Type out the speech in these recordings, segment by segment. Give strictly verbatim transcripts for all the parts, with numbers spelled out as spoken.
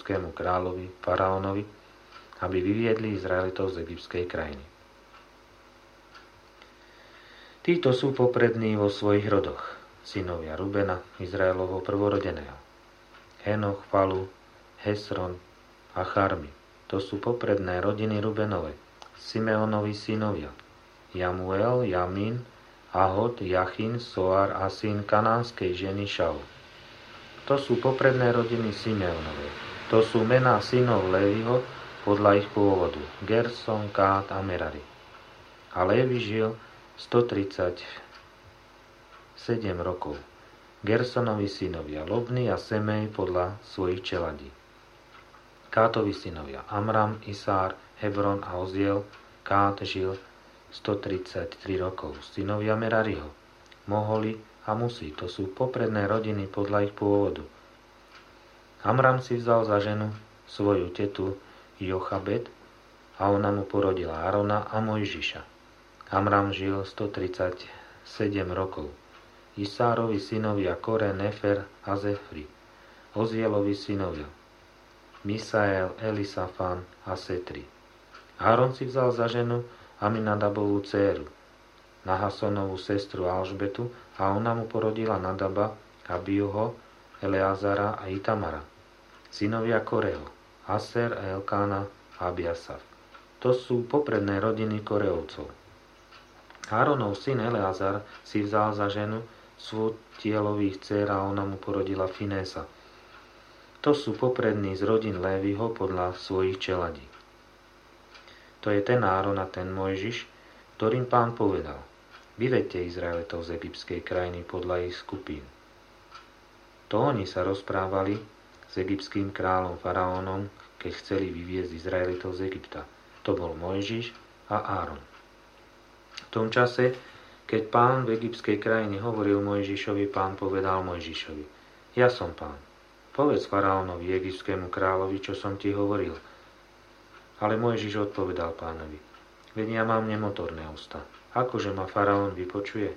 egyptskému kráľovi, faraónovi, aby vyviedli Izraelitov z egyptskej krajiny. Títo sú poprední vo svojich rodoch, synovia Rubena, Izraelovho prvorodeného. Henoch, Falu, Hesron a Charmi. To sú popredné rodiny Rubenove, Simeonovi synovia. Jamuel, Jamin, Ahod, Jachin, Soar a syn kanánskej ženy Šaul. To sú popredné rodiny Simeonove. To sú mená synov Léviho podľa ich pôvodu. Gerson, Kát a Merari. A Lévi žil stotridsaťsedem rokov. Gersonovi synovia Lobny a Semej podľa svojich čeladí. Kátovi synovia Amram, Isár, Hebron a Oziel. Kát žil stotridsaťtri rokov. Synovia Merariho Moholi a Musi. To sú popredné rodiny podľa ich pôvodu. Amram si vzal za ženu svoju tetu Jochabet a ona mu porodila Arona a Mojžiša. Amram žil stotridsaťsedem rokov. Isárovi synovia Kore, Nefer a Zefri. Ozielovi synovia Misael, Elisafán a Setri. Áron si vzal za ženu Aminadabovú dcéru, Nahasonovú sestru Alžbetu a ona mu porodila Nadaba, Abiuho, Eleazara a Itamara. Synovia Koreho, Aser, Elkána a Abiasaf. To sú popredné rodiny Koreovcov. Áronov syn Eleazar si vzal za ženu Svutielových dcér a ona mu porodila Finésa. To sú poprední z rodín Léviho podľa svojich čeladí. To je ten Áron a ten Mojžiš, ktorým Pán povedal: vyvedte Izraelitov z egyptskej krajiny podľa ich skupín. To oni sa rozprávali s egyptským kráľom faraónom, keď chceli vyviezť Izraelitov z Egypta. To bol Mojžiš a Áron. V tom čase, keď Pán v egyptskej krajine hovoril Mojžišovi, Pán povedal Mojžišovi: ja som Pán. Povedz faraónovi, egyptskému kráľovi, čo som ti hovoril. Ale Mojžiš odpovedal Pánovi: veď ja mám nemotorné ústa. Akože ma faraón vypočuje?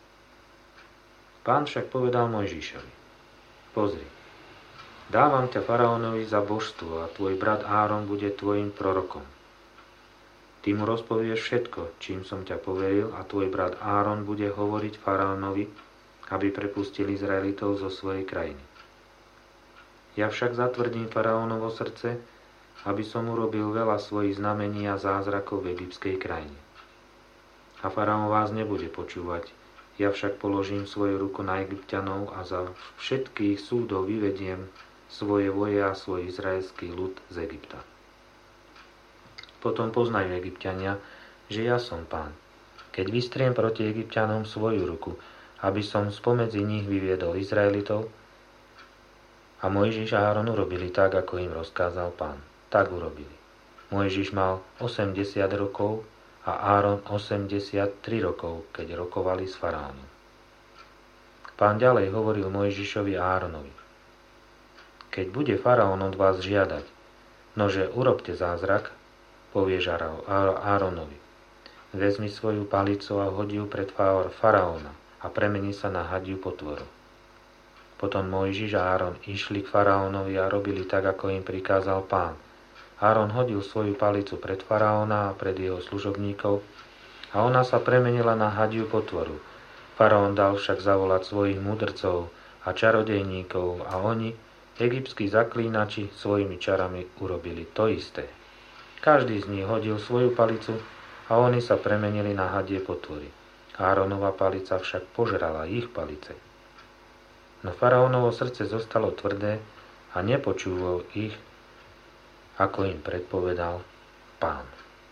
Pán však povedal Mojžišovi: pozri, dávam ťa faraónovi za božstvo a tvoj brat Áron bude tvojim prorokom. Ty mu rozpovieš všetko, čím som ťa poveril, a tvoj brat Áron bude hovoriť faraónovi, aby prepustil Izraelitov zo svojej krajiny. Ja však zatvrdím faraónovo srdce, aby som urobil veľa svojich znamení a zázrakov v egyptskej krajine. A faraón vás nebude počúvať, ja však položím svoju ruku na Egypťanov a za všetkých súdov vyvediem svoje voje a svoj izraelský ľud z Egypta. Potom poznajú Egypťania, že ja som Pán, keď vystriem proti Egypťanom svoju ruku, aby som spomedzi nich vyviedol Izraelitov. A Mojžiš a Áron urobili tak, ako im rozkázal Pán. Tak urobili. Mojžiš mal osemdesiat rokov a Áron osemdesiattri rokov, keď rokovali s faraónom. Pán ďalej hovoril Mojžišovi a Áronovi: keď bude faraón od vás žiadať, nože urobte zázrak, povieš Áronovi: vezmi svoju palicu a hodí ju pred faraóna a premení sa na hadiu potvoru. Potom Mojžiš a Áron išli k faraónovi a robili tak, ako im prikázal Pán. Áron hodil svoju palicu pred faraóna a pred jeho služobníkov a ona sa premenila na hadiu potvoru. Faraón dal však zavolať svojich mudrcov a čarodejníkov a oni, egyptskí zaklínači, svojimi čarami urobili to isté. Každý z nich hodil svoju palicu a oni sa premenili na hadie potvory. Áronova palica však požrala ich palice. No faraónovo srdce zostalo tvrdé a nepočúval ich, ako im predpovedal Pán.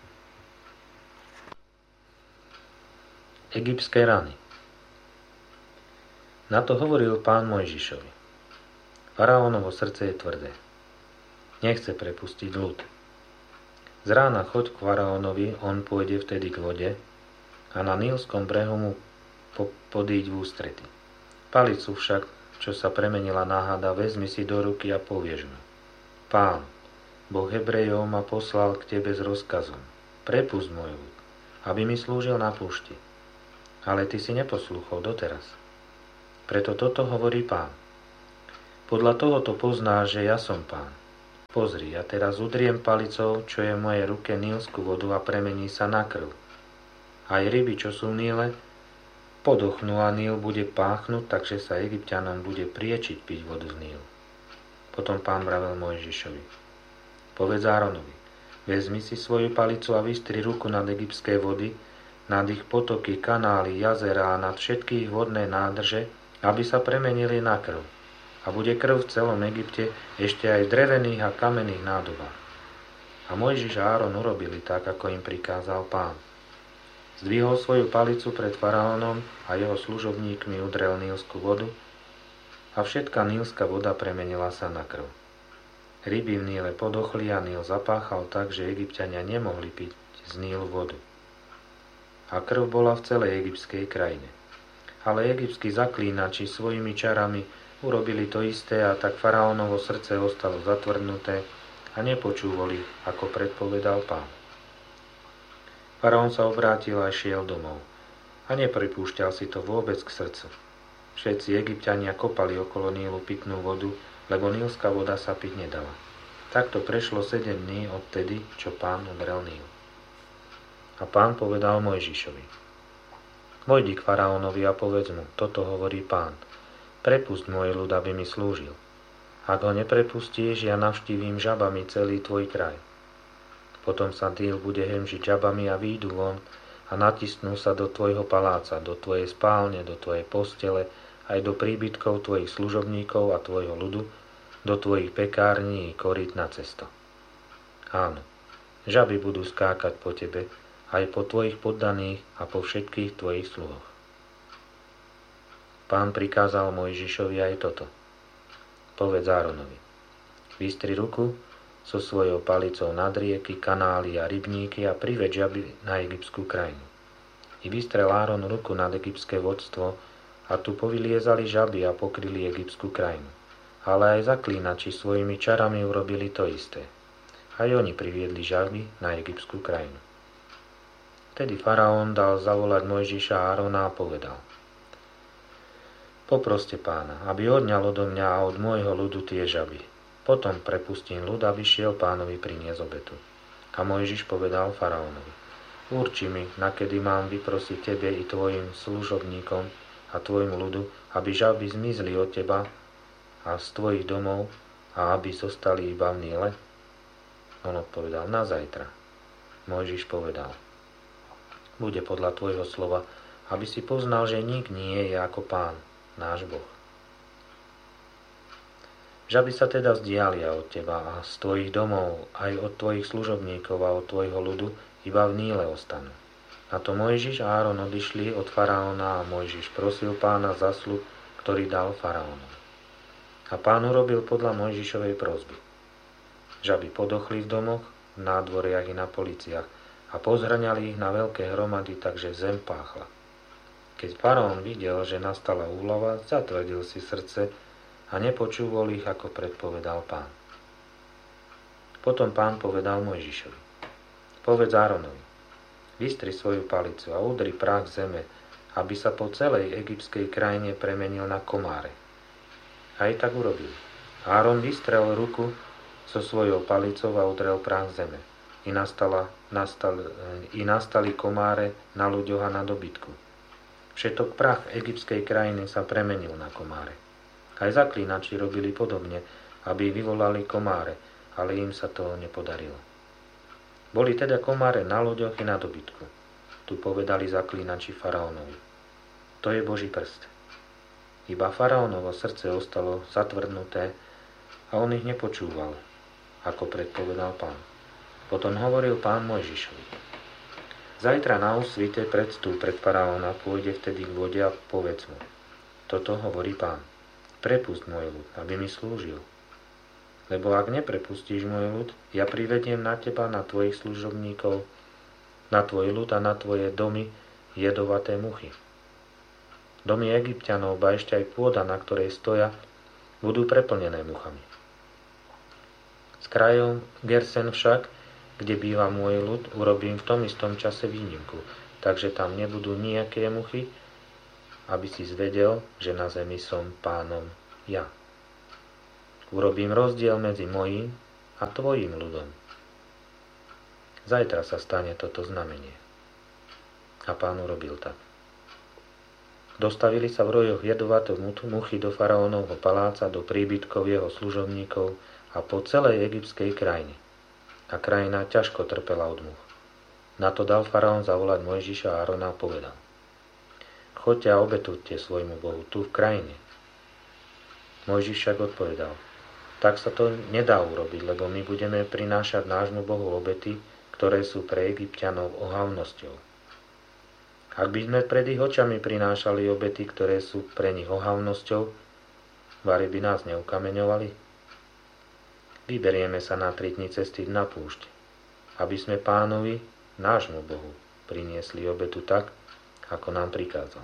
Egyptské rany. Na to hovoril Pán Mojžišovi: faraónovo srdce je tvrdé. Nechce prepustiť ľud. Z rána choď k faraónovi, on pôjde vtedy k vode a na Nílskom brehu mu po- podíď v ústrety. Palicu však, čo sa premenila na hada, vezmi si do ruky a povieš mu: Pán, Boh Hebrejov ma poslal k tebe s rozkazom: prepusť môj ľud, aby mi slúžil na púšti. Ale ty si neposlúchol doteraz. Preto toto hovorí Pán: podľa tohoto poznáš, že ja som Pán. Pozri, ja teraz udriem palicou, čo je v mojej ruke, nílsku vodu a premení sa na krv. Aj ryby, čo sú v Níle, podochnú a Níl bude páchnúť, takže sa Egypťanom bude priečiť piť vodu z Nílu. Potom Pán vravel Mojžišovi: Povedz Áronovi, vezmi si svoju palicu a vystri ruku nad egyptské vody, nad ich potoky, kanály, jazerá a nad všetky ich vodné nádrže, aby sa premenili na krv. A bude krv v celom Egypte, ešte aj v drevených a kamenných nádobách. A Mojžiš a Áron urobili tak, ako im prikázal Pán. Zdvihol svoju palicu pred faraónom a jeho služobníkmi udrel nílsku vodu a všetká nílska voda premenila sa na krv. Ryby v Níle podochli a Níl zapáchal tak, že Egypťania nemohli piť z Nílu vodu. A krv bola v celej egyptskej krajine. Ale egyptskí zaklínači svojimi čarami urobili to isté a tak faraónovo srdce ostalo zatvrdnuté a nepočúvali, ako predpovedal Pán. Faraón sa obrátil a šiel domov a nepripúšťal si to vôbec k srdcu. Všetci Egypťania kopali okolo Nílu pitnú vodu, lebo nílska voda sa piť nedala. Takto prešlo sedem dní odtedy, čo Pán udrel Níl. A Pán povedal Mojžišovi: Vojdi k faraónovi a povedz mu, toto hovorí Pán: Prepusť môj ľud, aby mi slúžil. Ak ho neprepustíš, ja navštívim žabami celý tvoj kraj. Potom sa Níl bude hemžiť žabami a výjdu von a natisnú sa do tvojho paláca, do tvojej spálne, do tvojej postele, aj do príbytkov tvojich služobníkov a tvojho ľudu, do tvojich pekární i korít na cesto. Áno, žaby budú skákať po tebe, aj po tvojich poddaných a po všetkých tvojich sluhoch. Pán prikázal Mojžišovi aj toto: Povedz Áronovi: Vystri ruku so svojou palicou nad rieky, kanály a rybníky a priveď žaby na egyptskú krajinu. I vystrel Áron ruku nad egyptské vodstvo a tu povyliezali žaby a pokryli egyptskú krajinu. Ale aj zaklínači svojimi čarami urobili to isté. Aj oni priviedli žaby na egyptskú krajinu. Tedy faraón dal zavolať Mojžiša a Árona a povedal: Poproste Pána, aby odňal odo mňa a od môjho ľudu tie žaby. Potom prepustím ľud, aby šiel Pánovi priniesť obetu. A Mojžiš povedal faraónovi: Urči mi, nakedy mám vyprosiť tebe i tvojim služobníkom a tvojmu ľudu, aby žaby zmizli od teba a z tvojich domov a aby zostali iba v Níle? On odpovedal: Na zajtra. Mojžiš povedal: Bude podľa tvojho slova, aby si poznal, že nik nie je ako Pán, náš Boh. Žaby sa teda vzdialia od teba a z tvojich domov, aj od tvojich služobníkov a od tvojho ľudu iba v Níle ostanú. Na to Mojžiš a Áron odišli od faraóna a Mojžiš prosil Pána za sľub, ktorý dal faraónovi. A Pán urobil podľa Mojžišovej prosby. Žaby podochli v domoch, v nádvoriach i na policiach a pozhrňali ich na veľké hromady, takže zem páchla. Keď faraón videl, že nastala úlava, zatvrdil si srdce a nepočúval ich, ako predpovedal Pán. Potom Pán povedal Mojžišovi: Povedz Áronovi: Vystri svoju palicu a udri prach zeme, aby sa po celej egyptskej krajine premenil na komáre. Aj tak urobil. Áron vystrel ruku so svojou palicou a udrel prach zeme. I, nastala, nastal, I nastali komáre na ľuďoch a na dobytku. Všetok prach egyptskej krajiny sa premenil na komáre. Aj zaklínači robili podobne, aby vyvolali komáre, ale im sa to nepodarilo. Boli teda komáre na ľuďoch i na dobytku. Tu povedali zaklínači faraónovi: To je Boží prst. Iba faraónovo srdce ostalo zatvrdnuté a on ich nepočúval, ako predpovedal Pán. Potom hovoril Pán Mojžišovi: Zajtra na úsvite predstúp pred faraóna, pôjde vtedy k vode a povedz mu: Toto hovorí Pán: Prepusť môj ľud, aby mi slúžil. Lebo ak neprepustíš môj ľud, ja privediem na teba, na tvojich služobníkov, na tvoj ľud a na tvoje domy jedovaté muchy. Domy Egypťanov, ba ešte aj pôda, na ktorej stoja, budú preplnené muchami. S krajom Gersen však, kde býva môj ľud, urobím v tom istom čase výnimku, takže tam nebudú nejaké muchy, aby si zvedel, že na zemi som Pánom ja. Urobím rozdiel medzi mojím a tvojim ľudom. Zajtra sa stane toto znamenie. A Pán urobil tak. Dostavili sa v rojoch jedovaté muchy do faraónovho paláca, do príbytkov jeho služobníkov a po celej egyptskej krajine. A krajina ťažko trpela od much. Na to dal faraón zavolať Mojžiša a Árona a povedal: Choďte a obetujte svojmu Bohu tu v krajine. Mojžiš však odpovedal: Tak sa to nedá urobiť, lebo my budeme prinášať nášmu Bohu obety, ktoré sú pre Egypťanov ohavnosťou. Ak by sme pred ich očami prinášali obety, ktoré sú pre nich ohavnosťou, vari by nás neukameňovali. Vyberieme sa na tri dni cesty na púšť, aby sme Pánovi, nášmu Bohu, priniesli obetu tak, ako nám prikázal.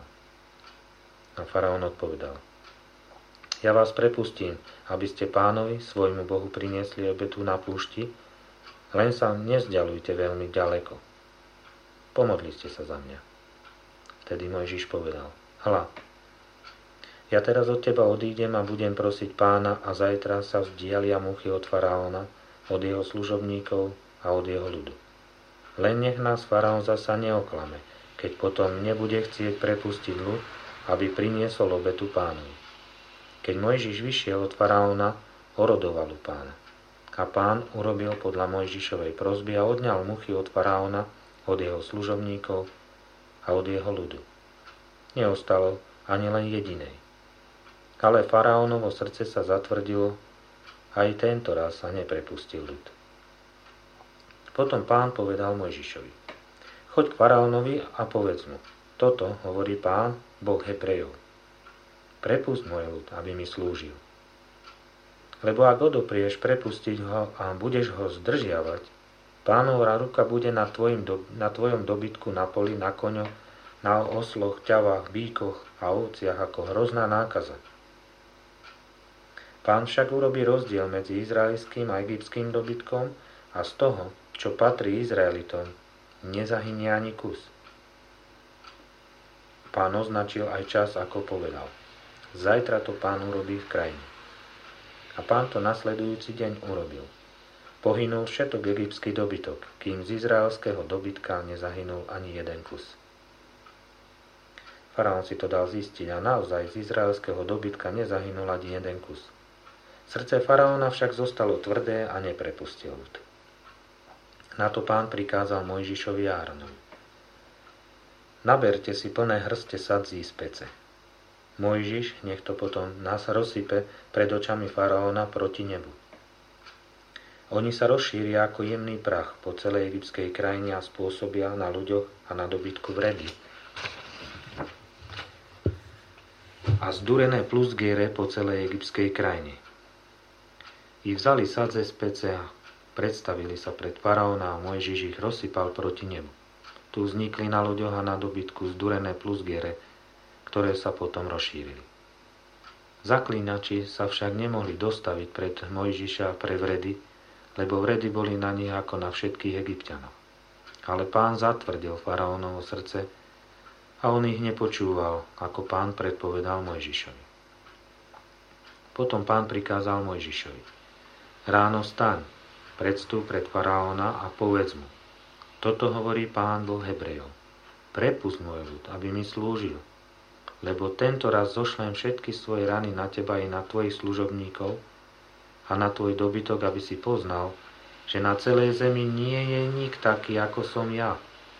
A faraón odpovedal: Ja vás prepustím, aby ste Pánovi, svojmu Bohu, priniesli obetu na púšti, len sa nezďalujte veľmi ďaleko. Pomodli ste sa za mňa. Vtedy Mojžiš povedal: Hľa, ja teraz od teba odídem a budem prosiť Pána a zajtra sa vzdialia muchy od faraóna, od jeho služobníkov a od jeho ľudu. Len nech nás faraón zasa neoklame, keď potom nebude chcieť prepustiť ľud, aby priniesol obetu Pánovi. Keď Mojžiš vyšiel od faraóna, orodoval u Pána. A Pán urobil podľa Mojžišovej prosby a odňal muchy od faraóna, od jeho služobníkov a od jeho ľudu. Neostalo ani len jedinej. Ale faraónovo srdce sa zatvrdilo, aj tento raz sa neprepustil ľud. Potom Pán povedal Mojžišovi: Choď k faraónovi a povedz mu: Toto hovorí Pán, Boh Hebrejov. Prepusť môj ľud, aby mi slúžil. Lebo ak odoprieš prepustiť ho a budeš ho zdržiavať, Pánová ruka bude na, tvojim, na tvojom dobytku, na poli, na koňoch, na osloch, ťavách, bíkoch a ovciach ako hrozná nákaza. Pán však urobí rozdiel medzi izraelským a egyptským dobytkom a z toho, čo patrí Izraelitom, nezahynie ani kus. Pán označil aj čas, ako povedal: Zajtra to Pán urobí v krajine. A Pán to nasledujúci deň urobil. Pohynul všetok egyptský dobytok, kým z izraelského dobytka nezahynul ani jeden kus. Faraón si to dal zistiť a naozaj z izraelského dobytka nezahynul ani jeden kus. Srdce faraóna však zostalo tvrdé a neprepustil ľud. Na to Pán prikázal Mojžišovi a Áronovi: Naberte si plné hrste sadzí z pece. Mojžiš nech to potom nás rozsype pred očami faraóna proti nebu. Oni sa rozšíria ako jemný prach po celej egyptskej krajine a spôsobia na ľuďoch a na dobytku vredy a zdurené plusgiere po celej egyptskej krajine. I vzali sadze z pece a predstavili sa pred faraóna a Mojžiš ich rozsypal proti nebu. Tu vznikli na ľuďoch a na dobytku zdurené plusgiere, ktoré sa potom rozšírili. Zaklínači sa však nemohli dostaviť pred Mojžiša pre vredy, lebo vredy boli na nich ako na všetkých Egypťanov. Ale Pán zatvrdil faraónovo srdce a on ich nepočúval, ako Pán predpovedal Mojžišovi. Potom Pán prikázal Mojžišovi: Ráno vstaň, predstúp pred faraóna a povedz mu: Toto hovorí Pán, Boh Hebrejov. Prepusť môj ľud, aby mi slúžil, lebo tento raz zošlem všetky svoje rany na teba i na tvojich služobníkov a na tvoj dobytok, aby si poznal, že na celej zemi nie je nik taký, ako som ja.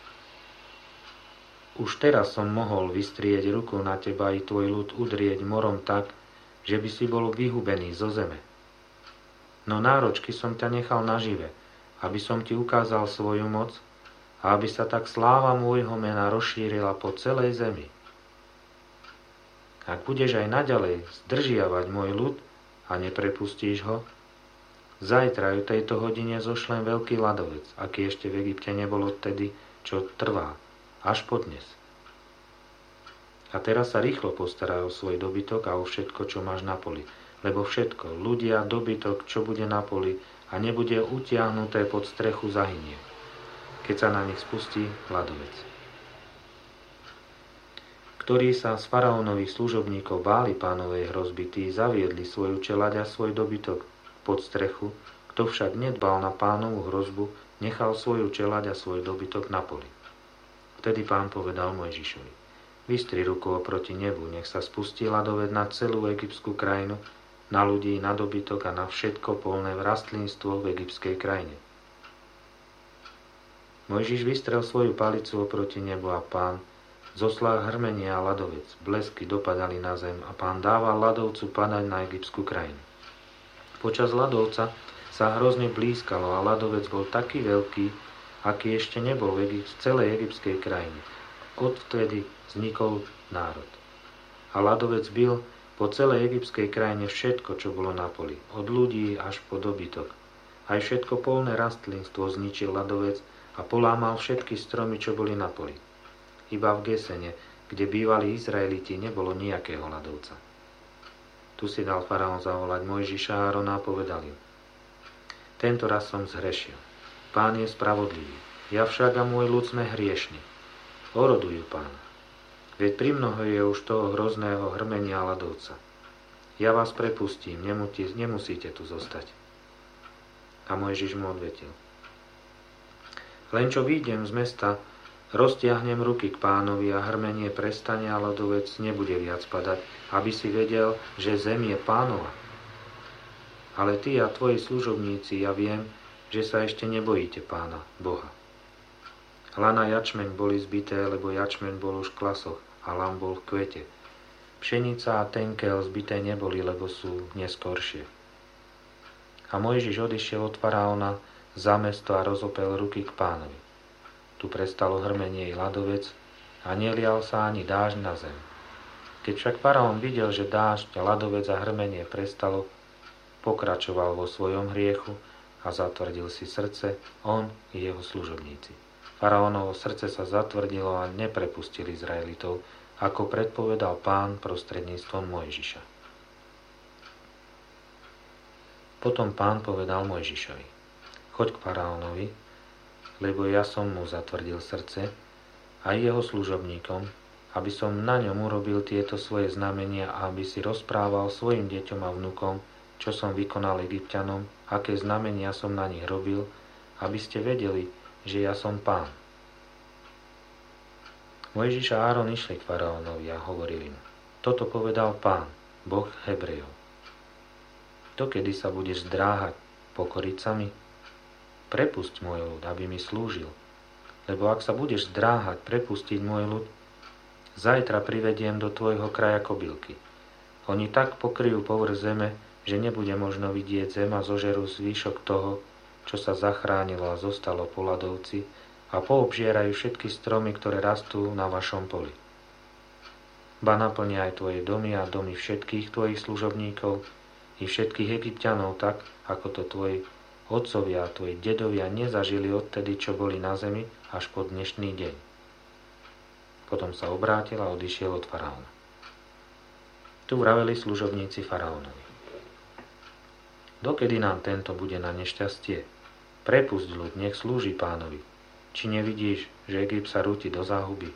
Už teraz som mohol vystrieť ruku na teba i tvoj ľud udrieť morom tak, že by si bol vyhubený zo zeme. No náročky som ťa nechal nažive, aby som ti ukázal svoju moc a aby sa tak sláva môjho mena rozšírila po celej zemi. Ak budeš aj naďalej zdržiavať môj ľud a neprepustíš ho, zajtra v tejto hodine zošlem veľký ľadovec, aký ešte v Egypte nebolo vtedy, čo trvá, až po dnes. A teraz sa rýchlo postaraj o svoj dobytok a o všetko, čo máš na poli, lebo všetko, ľudia, dobytok, čo bude na poli a nebude utiahnuté pod strechu, zahynie, keď sa na nich spustí ľadovec. Ktorí sa z faraónových služobníkov báli Pánovej hrozby, tí zaviedli svoju čeľaď a svoj dobytok pod strechu, Kto však nedbal na Pánovu hrozbu, nechal svoju čeľaď a svoj dobytok na poli. Vtedy Pán povedal Mojžišovi: Vystri ruku oproti nebu, nech sa spustí ľadovec na celú egyptskú krajinu, na ľudí, na dobytok a na všetko polné rastlinstvo v egyptskej krajine. Mojžiš vystrel svoju palicu oproti nebu a Pán zoslal hrmenie a ľadovec. Blesky dopadali na zem a Pán dával ľadovcu padať na egyptskú krajinu. Počas ľadovca sa hrozne blízkalo a ľadovec bol taký veľký, aký ešte nebol v Egypt, celej egyptskej krajine. Odvtedy vznikol národ. A ľadovec bil po celej egyptskej krajine všetko, čo bolo na poli, od ľudí až po dobytok. Aj všetko polné rastlinstvo zničil ľadovec a polámal všetky stromy, čo boli na poli. Iba v Gesene, kde bývali Izraeliti, nebolo nejakého ľadovca. Tu si dal faraón zavolať Mojžiša a Árona a povedal im: Tento raz som zhrešil. Pán je spravodlivý, ja však a môj ľud sme hriešni. Orodujú Pána. Veď primnoho je už toho hrozného hrmenia a ľadovca. Ja vás prepustím, nemusíte tu zostať. A Mojžiš mu odvetil: Len čo výjdem z mesta, roztiahnem ruky k Pánovi a hrmenie prestane a ľadovec nebude viac padať, aby si vedel, že zem je Pánova. Ale ty a tvoji služobníci, ja viem, že sa ešte nebojíte Pána, Boha. Lana a jačmeň boli zbité, lebo jačmeň bol už v klasoch a lan bol v kvete. Pšenica a tenkel zbité neboli, lebo sú neskoršie. A Mojžiš odišiel od faraóna za mesto a rozopel ruky k Pánovi. Tu prestalo hrmenie i ľadovec a nelial sa ani dážď na zem. Keď však faraón videl, že dážď a ľadovec a hrmenie prestalo, pokračoval vo svojom hriechu a zatvrdil si srdce, on i jeho služobníci. Faraónovo srdce sa zatvrdilo a neprepustil Izraelitov, ako predpovedal Pán prostredníctvom Mojžiša. Potom Pán povedal Mojžišovi: Choď k faraónovi, lebo ja som mu zatvrdil srdce, aj jeho služobníkom, aby som na ňom urobil tieto svoje znamenia a aby si rozprával svojim deťom a vnukom, čo som vykonal Egypťanom, aké znamenia som na nich robil, aby ste vedeli, že ja som Pán. Mojžiš a Áron išli k faraónovi a hovorili mu: Toto povedal Pán, Boh Hebrejov. Dokedy sa budeš zdráhať pokoriť sa mi? Prepusť môj ľud, aby mi slúžil. Lebo ak sa budeš zdráhať prepustiť môj ľud, zajtra privediem do tvojho kraja kobylky. Oni tak pokryjú povrch zeme, že nebude možno vidieť zem a zožerú zvyšok toho, čo sa zachránilo a zostalo po ľadovci, a poobžierajú všetky stromy, ktoré rastú na vašom poli. Ba naplnia aj tvoje domy a domy všetkých tvojich služobníkov i všetkých Egypťanov tak, ako to tvoji otcovia a tvoji dedovia nezažili odtedy, čo boli na zemi, až po dnešný deň. Potom sa obrátil a odišiel od faraóna. Tu vraveli služobníci faraónovi: Dokedy nám tento bude na nešťastie? Prepusť ľud, nech slúži Pánovi. Či nevidíš, že Egypt sa rúti do záhuby?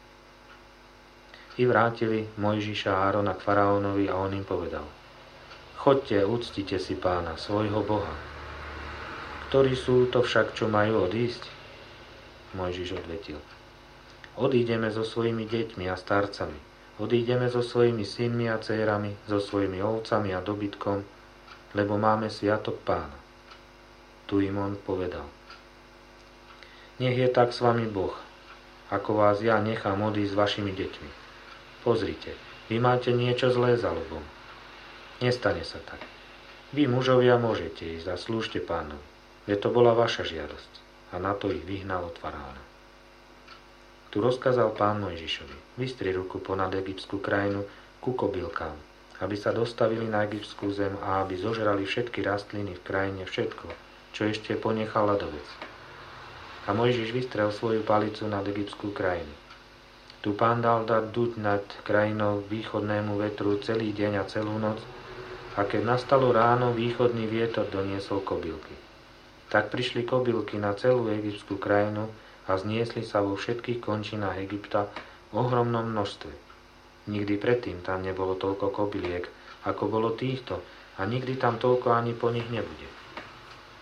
I vrátili Mojžiša a Árona k faraónovi a on im povedal: Choďte, uctite si Pána, svojho Boha. Ktorí sú to však, čo majú odísť? Mojžiš odvetil: Odídeme so svojimi deťmi a starcami, odídeme so svojimi synmi a dcérami, so svojimi ovcami a dobytkom, lebo máme sviatok Pána. Tu im on povedal: Nech je tak s vami Boh, ako vás ja nechám odísť s vašimi deťmi. Pozrite, vy máte niečo zlé za lobom. Nestane sa tak. Vy, mužovia, môžete ísť a slúžte Pánovi, veď to bola vaša žiadosť. A na to ich vyhnal od faraóna. Tu rozkázal Pán Mojžišovi: Vystri ruku ponad egyptskú krajinu ku kobylkám, aby sa dostavili na egyptskú zem a aby zožrali všetky rastliny v krajine, všetko, čo ešte ponechal ľadovec. A Mojžiš vystrel svoju palicu nad egyptskú krajinu. Tu Pán dal dať duť nad krajinou východnému vetru celý deň a celú noc, a keď nastalo ráno, východný vietor doniesol kobylky. Tak prišli kobylky na celú egyptskú krajinu a zniesli sa vo všetkých končinách Egypta v ohromnom množstve. Nikdy predtým tam nebolo toľko kobyliek, ako bolo týchto, a nikdy tam toľko ani po nich nebude.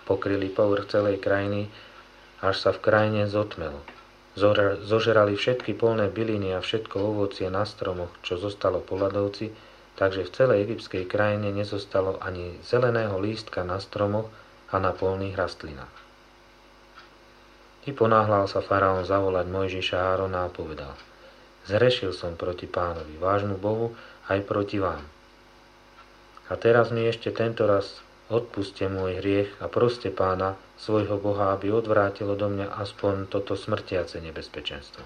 pokryli povrch celej krajiny, až sa v krajine zotmelo. Zožerali všetky polné byliny a všetko ovocie na stromoch, čo zostalo po ľadovci, takže v celej egyptskej krajine nezostalo ani zeleného lístka na stromoch a na polných rastlinách. I ponáhľal sa faraón zavolať Mojžiša a Árona a povedal: Zhrešil som proti Pánovi, vášmu Bohu, aj proti vám. A teraz mi ešte tento raz odpuste môj hriech a proste Pána, svojho Boha, aby odvrátil odo mňa aspoň toto smrtiace nebezpečenstvo.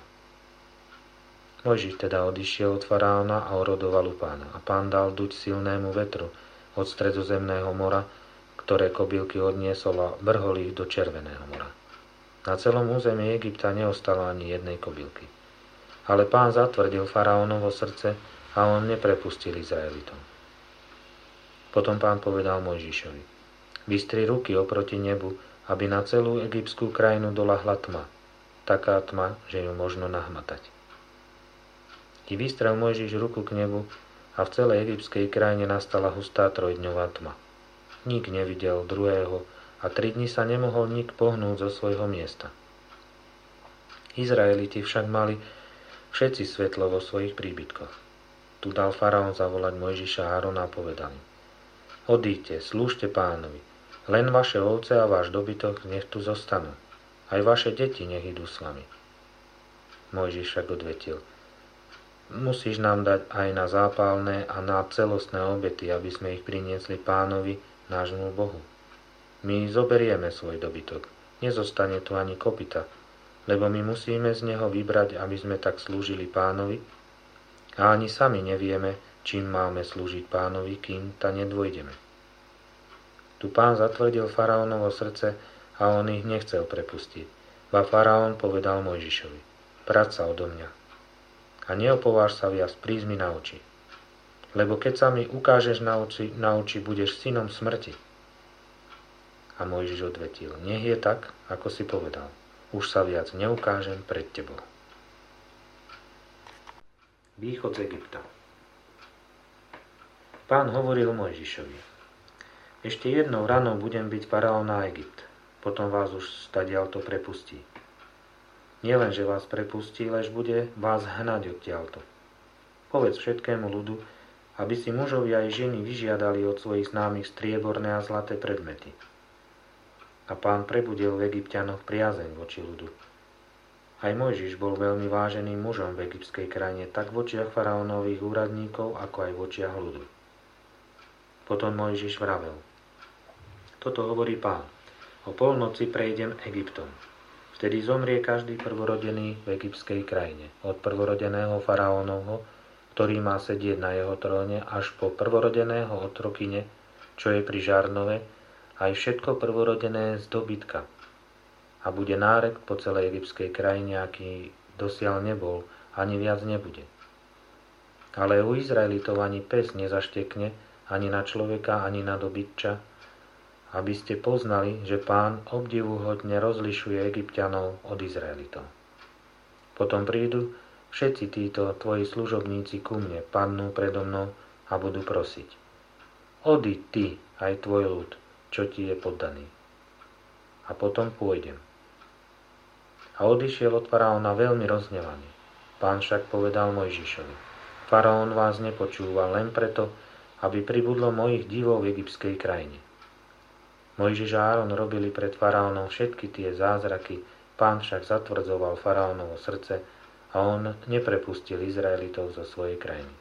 Mojžiš teda odišiel od faraóna a orodoval u Pána. A Pán dal duť silnému vetru od stredozemného mora, ktoré kobylky odniesol a vrhol ich do Červeného mora. Na celom území Egypta neostalo ani jednej kobylky. Ale Pán zatvrdil faraónovo srdce a on neprepustil Izraelitov. Potom Pán povedal Mojžišovi: Vystri ruky oproti nebu, aby na celú egyptskú krajinu doľahla tma, taká tma, že ju možno nahmatať. I vystrel Mojžiš ruku k nebu a v celej egyptskej krajine nastala hustá trojdňová tma. Nik nevidel druhého a tri dni sa nemohol nik pohnúť zo svojho miesta. Izraeliti však mali všetci svetlo vo svojich príbytkoch. Tu dal faraón zavolať Mojžiša a Árona a povedal im: Odíďte, slúžte Pánovi, len vaše ovce a váš dobytok nech tu zostanú, aj vaše deti nech idú s vami. Mojžiš však odvetil: Musíš nám dať aj na zápalné a na celostné obety, aby sme ich priniesli Pánovi, nášmu Bohu. My zoberieme svoj dobytok, nezostane tu ani kopyta, lebo my musíme z neho vybrať, aby sme tak slúžili Pánovi, a ani sami nevieme, čím máme slúžiť Pánovi, kým ta nedvojdeme. Tu Pán zatvrdil faraónovo srdce a on ich nechcel prepustiť. Ba faraón povedal Mojžišovi: Prať sa odo mňa a neopováž sa viac prísť mi na oči. Lebo keď sa mi ukážeš na oči, na oči budeš synom smrti. A Mojžiš odvetil: Nech je tak, ako si povedal. Už sa viac neukážem pred tebou. Východ z Egypta. Pán hovoril Mojžišovi: Ešte jednou ranou budem byť faraón na Egypt, potom vás už stadiaľto prepustí. Nielen, že vás prepustí, lež bude vás hnať odtiaľto. Povedz všetkému ľudu, aby si mužovia aj ženy vyžiadali od svojich známych strieborné a zlaté predmety. A Pán prebudil v Egypťanoch priazeň voči ľudu. Aj Mojžiš bol veľmi váženým mužom v egyptskej krajine, tak v očiach faraónových úradníkov, ako aj v očiach ľudu. Potom Mojžiš vravel: Toto hovorí Pán: O polnoci prejdem Egyptom. Vtedy zomrie každý prvorodený v egyptskej krajine, od prvorodeného faraónovho, ktorý má sedieť na jeho tróne, až po prvorodeného otrokyne, čo je pri Žarnove, aj všetko prvorodené z dobytka. A bude nárek po celej egyptskej krajine, aký dosiaľ nebol, ani viac nebude. Ale u Izraelitov ani pes nezaštekne, ani na človeka, ani na dobytča, aby ste poznali, že Pán obdivuhodne rozlišuje Egypťanov od Izraelitov. Potom prídu všetci títo tvoji služobníci ku mne, padnú predo mnou a budú prosiť: Odíď ty, aj tvoj ľud, čo ti je poddaný. A potom pôjdem. A odišiel od faraóna veľmi rozhnevaný. Pán však povedal Mojžišovi: Faraón vás nepočúva len preto, aby pribudlo mojich divov v egyptskej krajine. Mojžiš a Áron robili pred faraónom všetky tie zázraky, Pán však zatvrdzoval faraónovo srdce a on neprepustil Izraelitov zo svojej krajiny.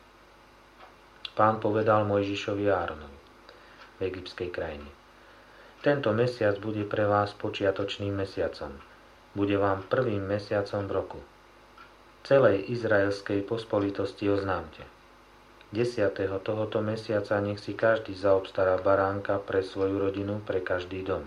Pán povedal Mojžišovi a Áronovi v egyptskej krajine: Tento mesiac bude pre vás počiatočným mesiacom. Bude vám prvým mesiacom v roku. Celej izraelskej pospolitosti oznámte: desiateho tohoto mesiaca nech si každý zaobstará baránka pre svoju rodinu, pre každý dom.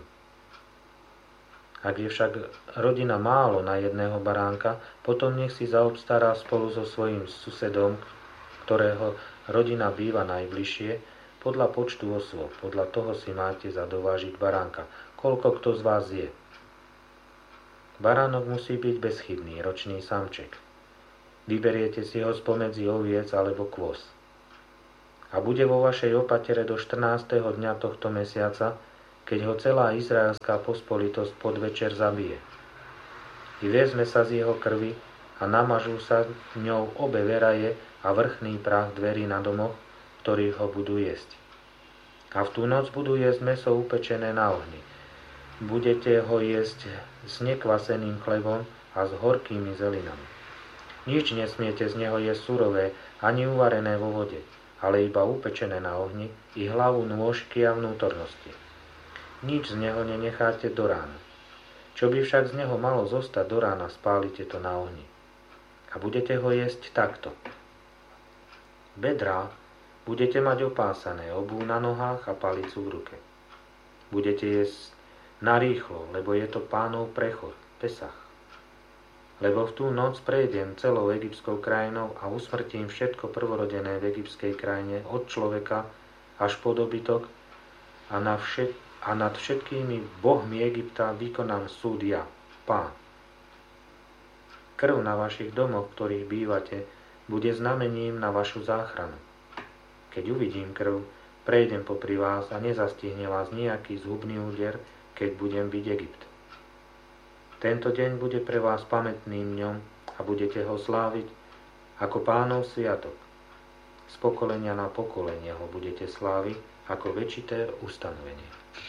Ak je však rodina málo na jedného baránka, potom nech si zaobstará spolu so svojím susedom, ktorého rodina býva najbližšie, podľa počtu osôb. Podľa toho si máte zadovážiť baránka, koľko kto z vás je. Baránok musí byť bezchybný, ročný samček. Vyberiete si ho spomedzi oviec alebo kôz. A bude vo vašej opatere do štrnásteho dňa tohto mesiaca, keď ho celá izraelská pospolitosť podvečer zabije. I vezme sa z jeho krvi a namažú sa ňou obe veraje a vrchný prach dverí na domoch, ktorých ho budú jesť. A v tú noc budú jesť mäso upečené na ohni. Budete ho jesť s nekvaseným chlebom a s horkými zelinami. Nič nesmiete z neho jesť surové, ani uvarené vo vode, ale iba upečené na ohni, i hlavu, nôžky a vnútornosti. Nič z neho nenecháte do rána. Čo by však z neho malo zostať do rána, spálite to na ohni. A budete ho jesť takto. Bedrá budete mať opásané, obú na nohách a palicu v ruke. Budete jesť narýchlo, lebo je to Pánov prechod, Pesach. Lebo v tú noc prejdem celou egyptskou krajinou a usmrtím všetko prvorodené v egyptskej krajine, od človeka až po dobytok, a, na všet, a nad všetkými bohmi Egypta vykonám súd ja, Pán. Krv na vašich domoch, v ktorých bývate, bude znamením na vašu záchranu. Keď uvidím krv, prejdem popri vás a nezastihne vás nejaký zhubný úder, keď budem byť Egypt. Tento deň bude pre vás pamätným dňom a budete ho sláviť ako Pánov sviatok. Z pokolenia na pokolenie ho budete sláviť ako väčšité ustanovenie.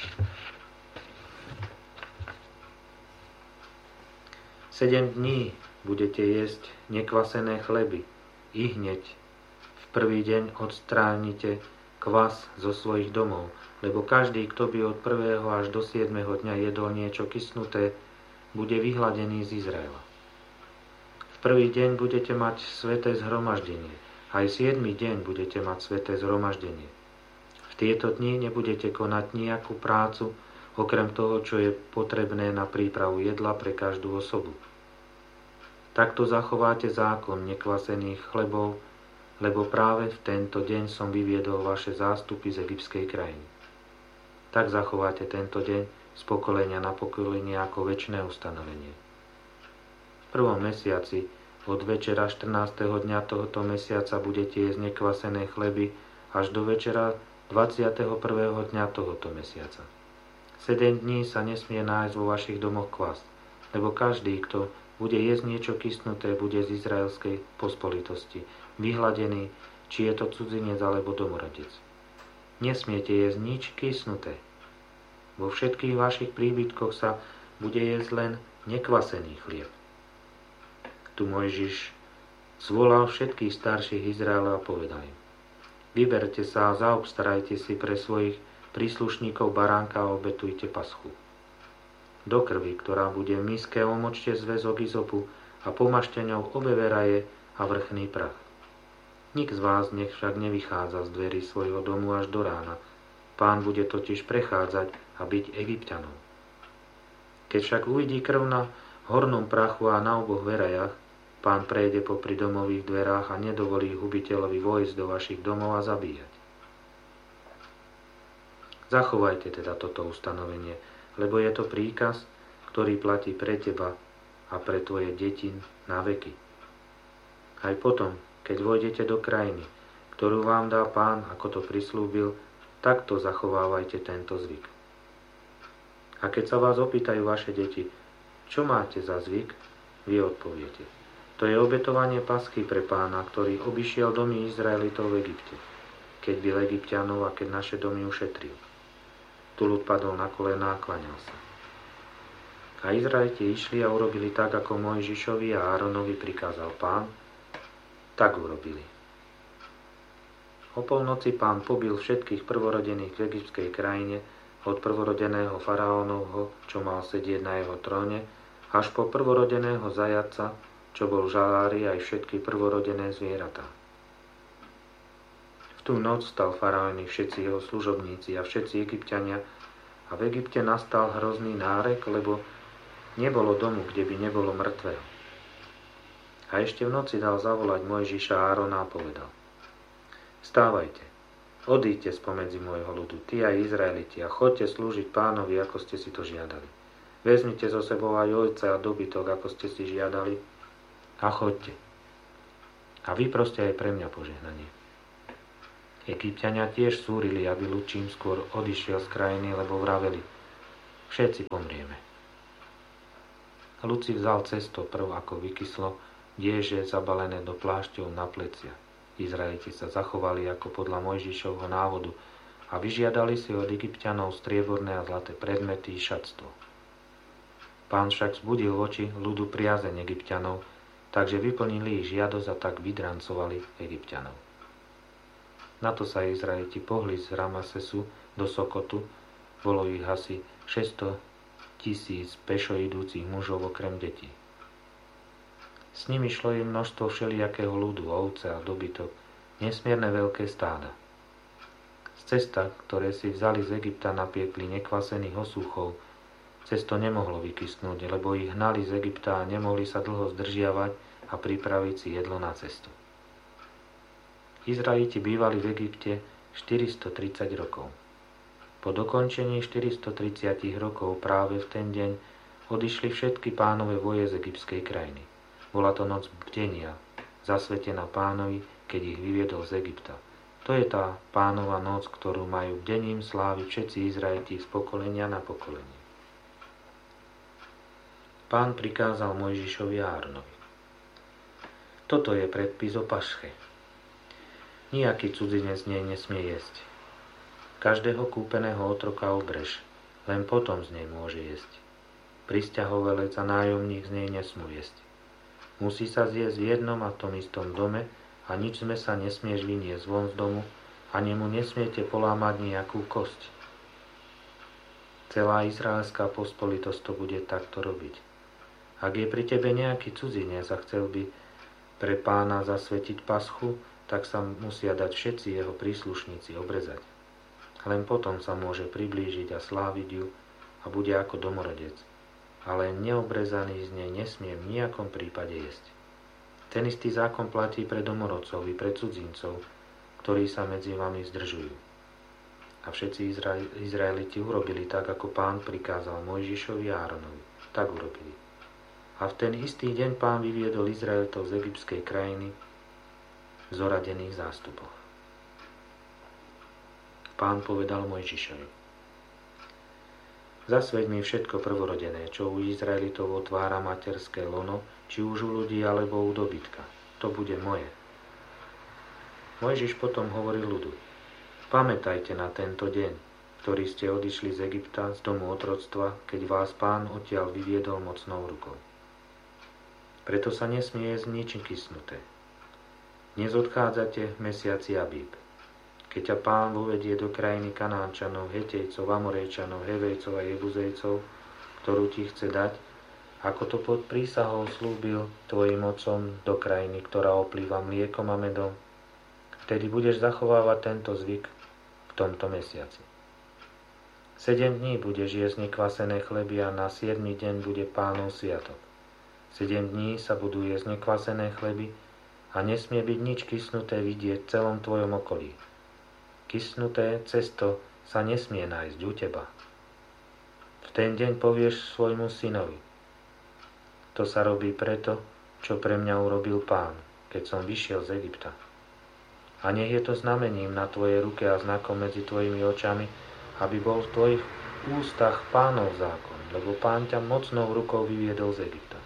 Sedem dní budete jesť nekvasené chleby, i hneď v prvý deň odstránite kvas zo svojich domov, lebo každý, kto by od prvého až do siedmeho dňa jedol niečo kysnuté, bude vyhladený z Izraela. V prvý deň budete mať sväté zhromaždenie, aj siedmy deň budete mať sväté zhromaždenie. V tieto dni nebudete konať nejakú prácu, okrem toho, čo je potrebné na prípravu jedla pre každú osobu. Takto zachováte zákon nekvasených chlebov, lebo práve v tento deň som vyviedol vaše zástupy z egyptskej krajiny. Tak zachováte tento deň z pokolenia na pokolenie ako večné ustanovenie. V prvom mesiaci od večera štrnásteho dňa tohoto mesiaca budete jesť nekvasené chleby až do večera dvadsiateho prvého dňa tohoto mesiaca. Sedem dní sa nesmie nájsť vo vašich domoch kvas, lebo každý, kto bude jesť niečo kysnuté, bude z izraelskej pospolitosti vyhladený, či je to cudzinec alebo domorodec. Nesmiete jesť nič kysnuté. Vo všetkých vašich príbytkoch sa bude jesť len nekvasený chlieb. Tu Mojžiš zvolal všetkých starších Izraela a povedal im: Vyberte sa a zaobstarajte si pre svojich príslušníkov baránka a obetujte paschu. Do krvi, ktorá bude v miske, omočte zväzok izopu a pomažte ňou obe veraje a vrchný prach. Nik z vás nech však nevychádza z dverí svojho domu až do rána. Pán bude totiž prechádzať a byť Egypťanom. Keď však uvidí krv na hornom prachu a na oboch verajach, Pán prejde popri domových dverách a nedovolí hubiteľovi vojsť do vašich domov a zabíjať. Zachovajte teda toto ustanovenie, lebo je to príkaz, ktorý platí pre teba a pre tvoje deti na veky. Aj potom, keď vojdete do krajiny, ktorú vám dá Pán, ako to prislúbil, takto zachovávajte tento zvyk. A keď sa vás opýtajú vaše deti, čo máte za zvyk, vy odpoviete: to je obetovanie paschy pre Pána, ktorý obišiel domy Izraelitov v Egypte, keď byl Egypťanov a keď naše domy ušetril. Tu ľud padol na kolená a klaňal sa. A Izraeliti išli a urobili tak, ako Mojžišovi a Áronovi prikázal Pán, tak urobili. O polnoci Pán pobil všetkých prvorodených v egyptskej krajine, od prvorodeného faraónovho, čo mal sedieť na jeho tróne, až po prvorodeného zajatca, čo bol v žalári, aj všetky prvorodené zvieratá. V tú noc stal faraón i všetci jeho služobníci a všetci Egypťania a v Egypte nastal hrozný nárek, lebo nebolo domu, kde by nebolo mŕtvého. A ešte v noci dal zavolať Mojžiša a Árona a povedal: Vstávajte, odíďte spomedzi môjho ľudu, ty aj Izraeliti, a choďte slúžiť Pánovi, ako ste si to žiadali. Vezmite so sebou aj ojca a dobytok, ako ste si žiadali, a choďte. A vyproste aj pre mňa požehnanie. Egypťania tiež súrili, aby ľud čím skôr odišiel z krajiny, lebo vraveli, všetci pomrieme. Ľud si vzal cesto prv, ako vykyslo, dieže zabalené do plášťov na plecia. Izraeliti sa zachovali ako podľa Mojžišovho návodu a vyžiadali si od Egypťanov strieborné a zlaté predmety i šatstvo. Pán však vzbudil voči ľudu priazeň Egypťanov, takže vyplnili ich žiadosť a tak vydrancovali Egypťanov. Na to sa Izraeliti pohli z Ramasesu do Sokotu, bolo ich asi šesťsto tisíc pešo idúcich mužov okrem detí. S nimi šlo im množstvo všelijakého ľudu, ovce a dobytok, nesmierne veľké stáda. Z cesta, ktoré si vzali z Egypta, napiekli nekvasených osúchov. Cesto nemohlo vykysnúť, lebo ich hnali z Egypta a nemohli sa dlho zdržiavať a pripraviť si jedlo na cestu. Izraeliti bývali v Egypte štyristotridsať rokov. Po dokončení štyristotridsať rokov práve v ten deň odišli všetky pánové voje z egyptskej krajiny. Bola to noc bdenia, zasvetená pánovi, keď ich vyviedol z Egypta. To je tá pánova noc, ktorú majú bdením sláviť všetci Izraeliti z pokolenia na pokolenie. Pán prikázal Mojžišovi a Áronovi. Toto je predpis o paše. Nijaký cudzinec z nej nesmie jesť. Každého kúpeného otroka obrež, len potom z nej môže jesť. Prisťahovalec a nájomník z nej nesmú jesť. Musí sa zjesť v jednom a tom istom dome a nič z mäsa nesmieš vyniesť von z domu, ani mu nesmiete polámať nejakú kosť. Celá izraelská pospolitosť to bude takto robiť. Ak je pri tebe nejaký cudzinec a chcel by pre pána zasvetiť paschu, tak sa musia dať všetci jeho príslušníci obrezať. Len potom sa môže priblížiť a sláviť ju a bude ako domorodec. Ale neobrezaný z nej nesmie v nejakom prípade jesť. Ten istý zákon platí pre domorodcov i pre cudzincov, ktorí sa medzi vami zdržujú. A všetci Izrael, Izraeliti urobili tak, ako Pán prikázal Mojžišovi a Áronovi. Tak urobili. A v ten istý deň Pán vyviedol Izraelitov z egyptskej krajiny v zoradených zástupoch. Pán povedal Mojžišovi: Zasveď mi všetko prvorodené, čo u Izraelitov otvára materské lono, či už u ľudí alebo u dobytka. To bude moje. Mojžiš potom hovoril ľudu: Pamätajte na tento deň, ktorý ste odišli z Egypta, z domu otroctva, keď vás Pán odtiaľ vyviedol mocnou rukou. Preto sa nesmie jesť nič kysnuté. Nezodchádzate v mesiaci Abíb. Keď ťa Pán vovedie do krajiny Kanánčanov, Hetejcov, Amorejčanov, Hevejcov a Jebuzejcov, ktorú ti chce dať, ako to pod prísahou slúbil tvojim otcom do krajiny, ktorá oplýva mliekom a medom, vtedy budeš zachovávať tento zvyk v tomto mesiaci. Sedem dní budeš jesť nekvasené chleby a na siedmy deň bude Pánov sviatok. Sedem dní sa budú jesť nekvasené chleby a nesmie byť nič kysnuté vidieť v celom tvojom okolí. Kysnuté cesto sa nesmie nájsť u teba. V ten deň povieš svojmu synovi: To sa robí preto, čo pre mňa urobil Pán, keď som vyšiel z Egypta. A nech je to znamením na tvojej ruke a znakom medzi tvojimi očami, aby bol v tvojich ústach Pánov zákon, lebo Pán ťa mocnou rukou vyviedol z Egypta.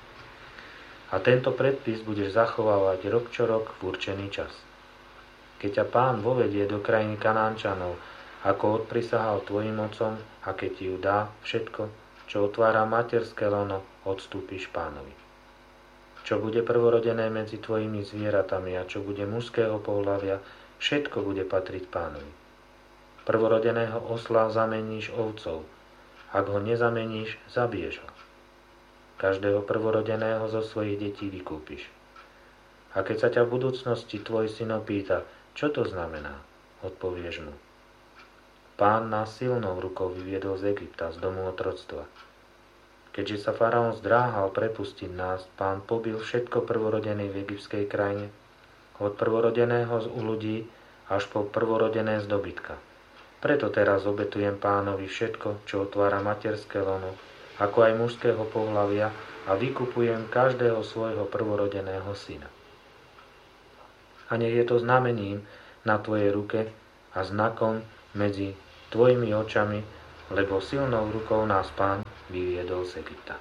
A tento predpis budeš zachovávať rok čo rok v určený čas. Keď ťa Pán vovedie do krajiny Kanánčanov, ako odprisahal tvojim otcom, a keď ti ju dá všetko, čo otvára materské lono, odstúpiš Pánovi. Čo bude prvorodené medzi tvojimi zvieratami a čo bude mužského pohlavia, všetko bude patriť Pánovi. Prvorodeného osla zameníš ovcov, ak ho nezameníš, zabiješ ho. Každého prvorodeného zo svojich detí vykúpiš. A keď sa ťa v budúcnosti tvoj syn opýta, čo to znamená, odpovieš mu: Pán nás silnou rukou vyviedol z Egypta, z domu otroctva. Keďže sa faraón zdráhal prepustiť nás, Pán pobil všetko prvorodené v egyptskej krajine, od prvorodeného z u ľudí až po prvorodené z dobytka. Preto teraz obetujem Pánovi všetko, čo otvára materské lono, ako aj mužského pohlavia, a vykupujem každého svojho prvorodeného syna. A nech je to znamením na tvojej ruke a znakom medzi tvojimi očami, lebo silnou rukou nás Pán vyviedol z Egypta.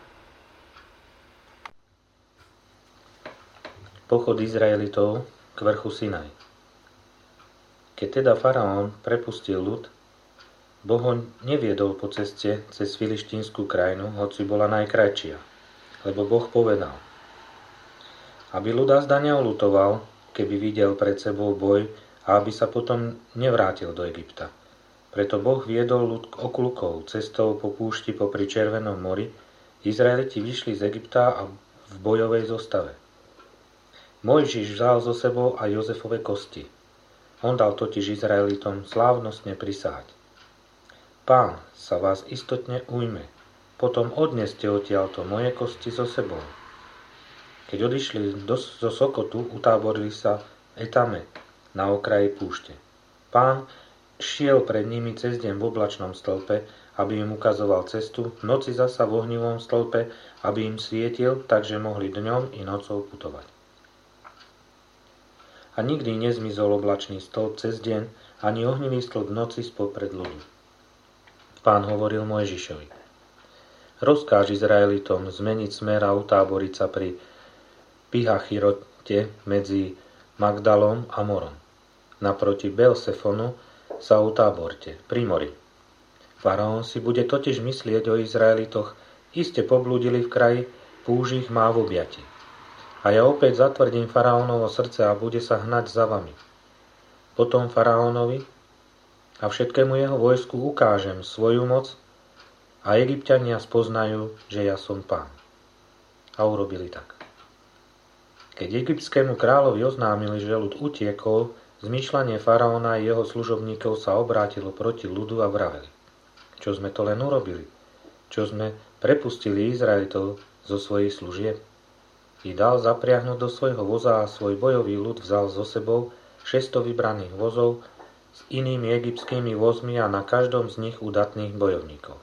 Pochod Izraelitov k vrchu Sinaj. Keď teda faraón prepustil ľud, Boh ho neviedol po ceste cez filištínsku krajinu, hoci bola najkrajšia, lebo Boh povedal, aby ľud azda neolutoval, keby videl pred sebou boj a aby sa potom nevrátil do Egypta. Preto Boh viedol ľud okľukou cestou po púšti popri Červenom mori. Izraeliti vyšli z Egypta a v bojovej zostave. Mojžiš vzal so sebou aj Jozefove kosti. On dal totiž Izraelitom slávnostne prisahať. Pán sa vás istotne ujme, potom odneste odtiaľto moje kosti so sebou. Keď odišli do, zo Sokotu, utáborili sa v Etame na okraji púšte. Pán šiel pred nimi cez deň v oblačnom stĺpe, aby im ukazoval cestu, v noci zasa v ohnivom stĺpe, aby im svietil, takže mohli dňom i nocou putovať. A nikdy nezmizol oblačný stĺp cez deň, ani ohnivý stĺp v noci spopred ľudu. Pán hovoril Mojžišovi: rozkáž Izraelitom zmeniť smer a utáboriť sa pri Pihachirote medzi Magdalom a Morom. Naproti Beelsefonu sa utáborte pri mori. Faraón si bude totiž myslieť o Izraelitoch, iste poblúdili v kraji, púž ich má v objati. A ja opäť zatvrdím faraónovo srdce a bude sa hnať za vami. Potom faraónovi a všetkému jeho vojsku ukážem svoju moc a Egypťania spoznajú, že ja som Pán. A urobili tak. Keď egyptskému kráľovi oznámili, že ľud utiekol, zmýšľanie faraóna a jeho služobníkov sa obrátilo proti ľudu a vraveli: čo sme to len urobili? Čo sme prepustili Izraelitov zo svojich služieb? I dal zapriahnuť do svojho voza a svoj bojový ľud vzal so sebou šesťsto vybraných vozov s inými egyptskými vozmi a na každom z nich udatných bojovníkov.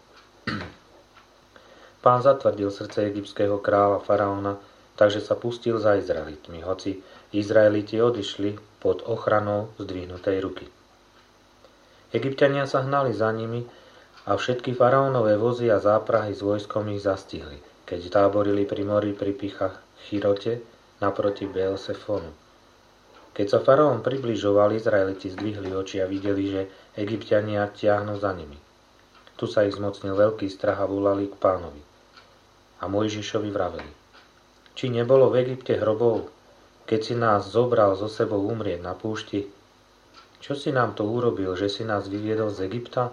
Pán zatvrdil srdce egyptského kráľa faraóna, takže sa pustil za Izraelitmi, hoci Izraeliti odišli pod ochranou zdvihnutej ruky. Egypťania sa hnali za nimi a všetky faraónové vozy a záprahy s vojskom ich zastihli, keď táborili pri mori pri Pichach Chirote naproti Beelsefonu. Keď sa faraón približoval, Izraeliti zdvihli oči a videli, že Egypťania tiahnu za nimi. Tu sa ich zmocnil veľký strach a volali k Pánovi. A Mojžišovi vraveli: či nebolo v Egypte hrobov, keď si nás zobral so sebou umrieť na púšti? Čo si nám to urobil, že si nás vyviedol z Egypta?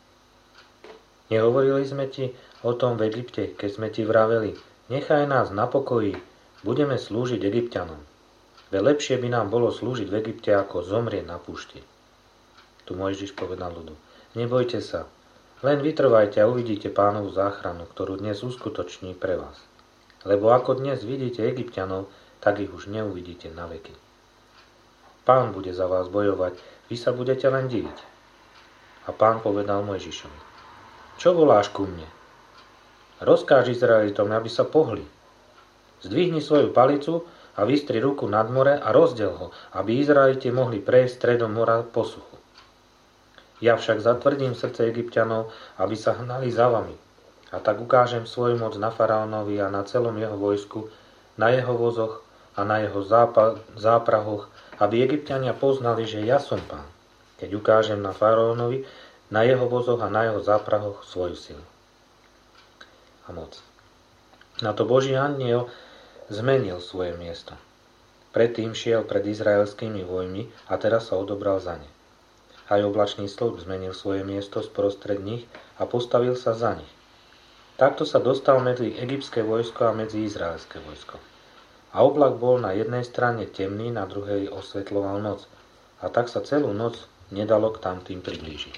Nehovorili sme ti o tom v Egypte, keď sme ti vraveli: nechaj nás na pokoji, budeme slúžiť Egypťanom. Veď lepšie by nám bolo slúžiť v Egypte, ako zomrieť na púšti. Tu Mojžiš povedal ľudu: nebojte sa, len vytrvajte a uvidíte Pánovu záchranu, ktorú dnes uskutoční pre vás. Lebo ako dnes vidíte Egypťanov, tak ich už neuvidíte na veky. Pán bude za vás bojovať, vy sa budete len diviť. A Pán povedal Mojžišovi: čo voláš ku mne? Rozkáž Izraelitom, aby sa pohli. Zdvihni svoju palicu a vystri ruku nad more a rozdiel ho, aby Izraeliti mohli prejsť stredom mora po suchu. Ja však zatvrdím srdce Egypťanov, aby sa hnali za vami. A tak ukážem svoju moc na faraónovi a na celom jeho vojsku, na jeho vozoch a na jeho zápa- záprahoch, aby Egypťania poznali, že ja som Pán, keď ukážem na faraónovi, na jeho vozoch a na jeho záprahoch svoju silu a moc. Na to Boží anjel zmenil svoje miesto. Predtým šiel pred izraelskými vojmi a teraz sa odobral za ne. Aj oblačný stĺp zmenil svoje miesto sprostred nich a postavil sa za nich. Takto sa dostal medzi egyptské vojsko a medzi izraelské vojsko. A oblak bol na jednej strane temný, na druhej osvetľoval noc. A tak sa celú noc nedalo k tamtým priblížiť.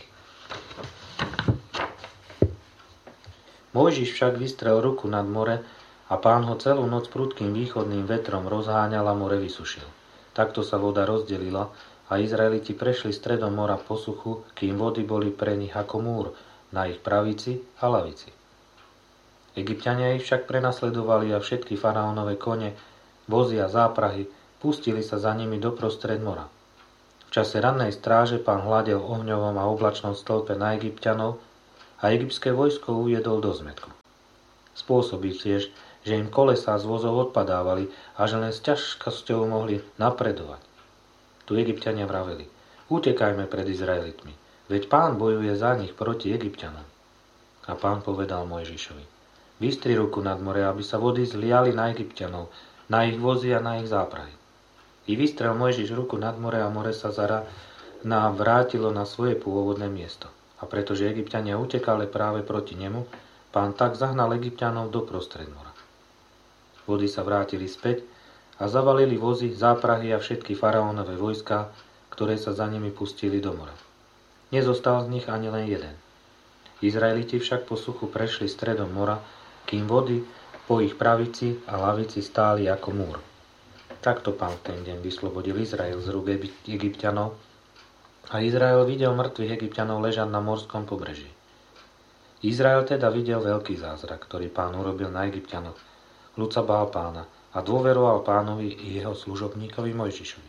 Mojžiš však vystrel ruku nad more a Pán ho celú noc prudkým východným vetrom rozháňal a more vysušil. Takto sa voda rozdelila a Izraeliti prešli stredom mora po suchu, kým vody boli pre nich ako múr na ich pravici a lavici. Egypťania ich však prenasledovali a všetky faraónove kone, vozy a záprahy pustili sa za nimi doprostred mora. V čase rannej stráže Pán hľadel ohňovom a oblačnom stĺpe na Egypťanov a egyptské vojsko uviedol do zmätku. Spôsobil tiež, že im kolesá z vozov odpadávali a že len s ťažkosťou mohli napredovať. Tu Egypťania vraveli: utekajme pred Izraelitmi, veď Pán bojuje za nich proti Egypťanom. A Pán povedal Mojžišovi: vystri ruku nad more, aby sa vody zliali na Egypťanov, na ich vozy a na ich záprahy. I vystrel Mojžiš ruku nad more a more sa zara na vrátilo na svoje pôvodné miesto. A pretože Egypťania utekali práve proti nemu, Pán tak zahnal Egypťanov do prostred mora. Vody sa vrátili späť a zavalili vozy, záprahy a všetky faraónové vojská, ktoré sa za nimi pustili do mora. Nezostal z nich ani len jeden. Izraeliti však po suchu prešli stredom mora, kým vody po ich pravici a lavici stáli ako múr. Takto Pán v ten deň vyslobodil Izrael z rúk Egypťanov a Izrael videl mŕtvych Egypťanov ležať na morskom pobreží. Izrael teda videl veľký zázrak, ktorý Pán urobil na Egypťanoch. Ľud sa bál Pána a dôveroval Pánovi i jeho služobníkovi Mojžišovi.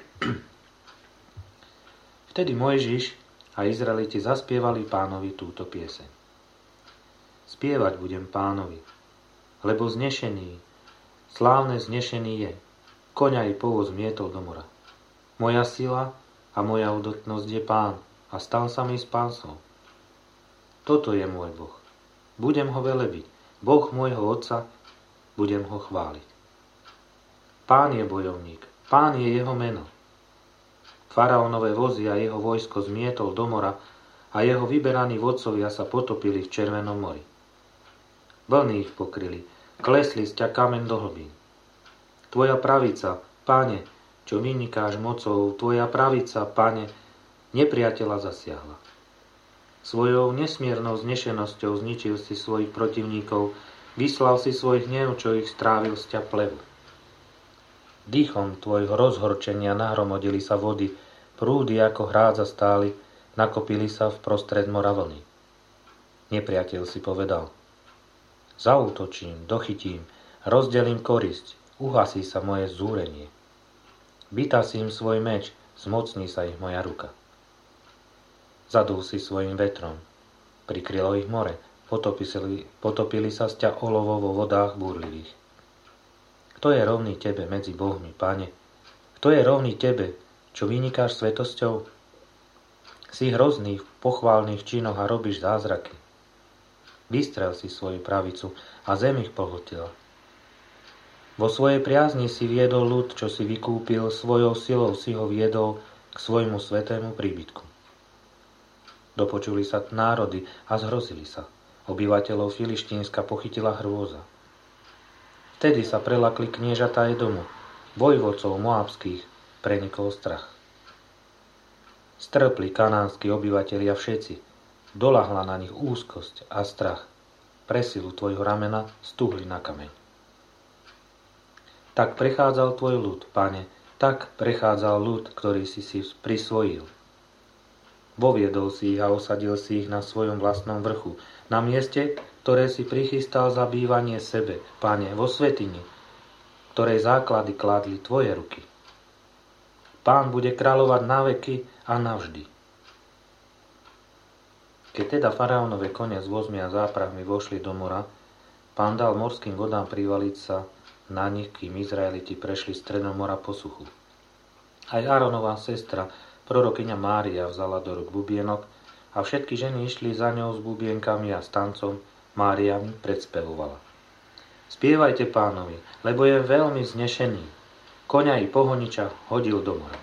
Vtedy Mojžiš a Izraeliti zaspievali Pánovi túto pieseň. Spievať budem Pánovi, lebo znešený, slávne znešený je. Koňa i povoz mietol do mora. Moja sila a moja udotnosť je Pán a stal sa mi spásou. Toto je môj Boh. Budem ho velebiť. Boh môjho otca, budem ho chváliť. Pán je bojovník. Pán je jeho meno. Faraónové vozy a jeho vojsko zmietol do mora a jeho vyberaní vodcovia sa potopili v Červenom mori. Vlny ich pokryli. Klesli z ťa kameň do hlbín. Tvoja pravica, Pane, čo vynikáš mocou, tvoja pravica, Pane, nepriateľa zasiahla. Svojou nesmiernou znešenosťou zničil si svojich protivníkov, vyslal si svoj hnev, čo ich strávil z ťa plevu. Dýchom tvojho rozhorčenia nahromodili sa vody, prúdy ako hrádza stáli, nakopili sa v prostred mora vlny. Nepriateľ si povedal: zaútočím, dochytím, rozdelím korisť, uhasí sa moje zúrenie. Vytasím svoj meč, zmocní sa ich moja ruka. Zadul si svojim vetrom, prikrylo ich more, potopili, potopili sa z ťa olovo vo vodách búrlivých. Kto je rovný tebe medzi bohmi, Pane? Kto je rovný tebe, čo vynikáš svetosťou? Si hrozný v pochválnych činoch a robíš zázraky. Vystrel si svoju pravicu a zem ich pohltila. Vo svojej priazni si viedol ľud, čo si vykúpil, svojou silou si ho viedol k svojmu svätému príbytku. Dopočuli sa národy a zhrozili sa. Obyvateľov Filištínska pochytila hrôza. Vtedy sa prelakli kniežatá Edomu, vojvodcov moabských prenikol strach. Strpli kanánsky obyvatelia všetci, dolahla na nich úzkosť a strach. Pre silu tvojho ramena stuhli na kameň. Tak prechádzal tvoj ľud, Pane, tak prechádzal ľud, ktorý si si prisvojil. Voviedol si ich a osadil si ich na svojom vlastnom vrchu, na mieste, ktoré si prichystal za bývanie sebe, Pane, vo svätyni, ktorej základy kládli tvoje ruky. Pán bude kráľovať na veky a navždy. Keď teda faraónové kone s vozmi a záprahmi vošli do mora, Pán dal morským vodám privaliť sa na nich, kým Izraeliti prešli stredom mora po suchu. Aj Áronová sestra, prorokyňa Mária, vzala do rúk bubienok a všetky ženy išli za ňou s bubienkami a s tancom. Mária mi predspevovala: Spievajte Pánovi, lebo je veľmi znešený. Koňa i pohoniča hodil do mora.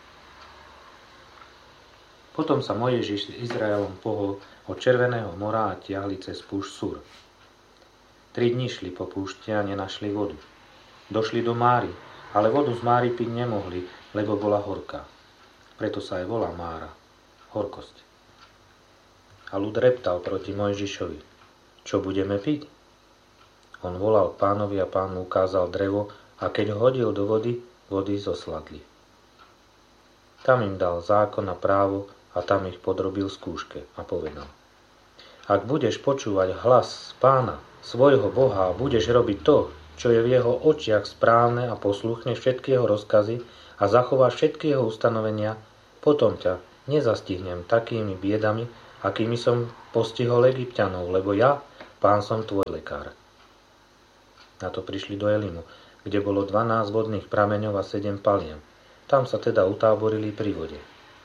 Potom sa Mojžiš s Izraelom pohol od Červeného mora a tiahli cez púšť Sur. Tri dni šli po púšti a nenašli vodu. Došli do Máry, ale vodu z Máry piť nemohli, lebo bola horká. Preto sa aj volá Mára, horkosť. A ľud reptal proti Mojžišovi: Čo budeme piť? On volal Pánovi a Pán mu ukázal drevo a keď ho hodil do vody, vody zosladli. Tam im dal zákon a právo a tam ich podrobil skúške a povedal: Ak budeš počúvať hlas Pána, svojho Boha, a budeš robiť to, čo je v jeho očiach správne a posluchneš všetky jeho rozkazy a zachováš všetky jeho ustanovenia, potom ťa nezastihnem takými biedami, akými som postihol Egypťanov, lebo ja, Pán, som tvoj lekár. Na to prišli do Elimu, kde bolo dvanásť vodných prameňov a sedem paliem. Tam sa teda utáborili pri vode.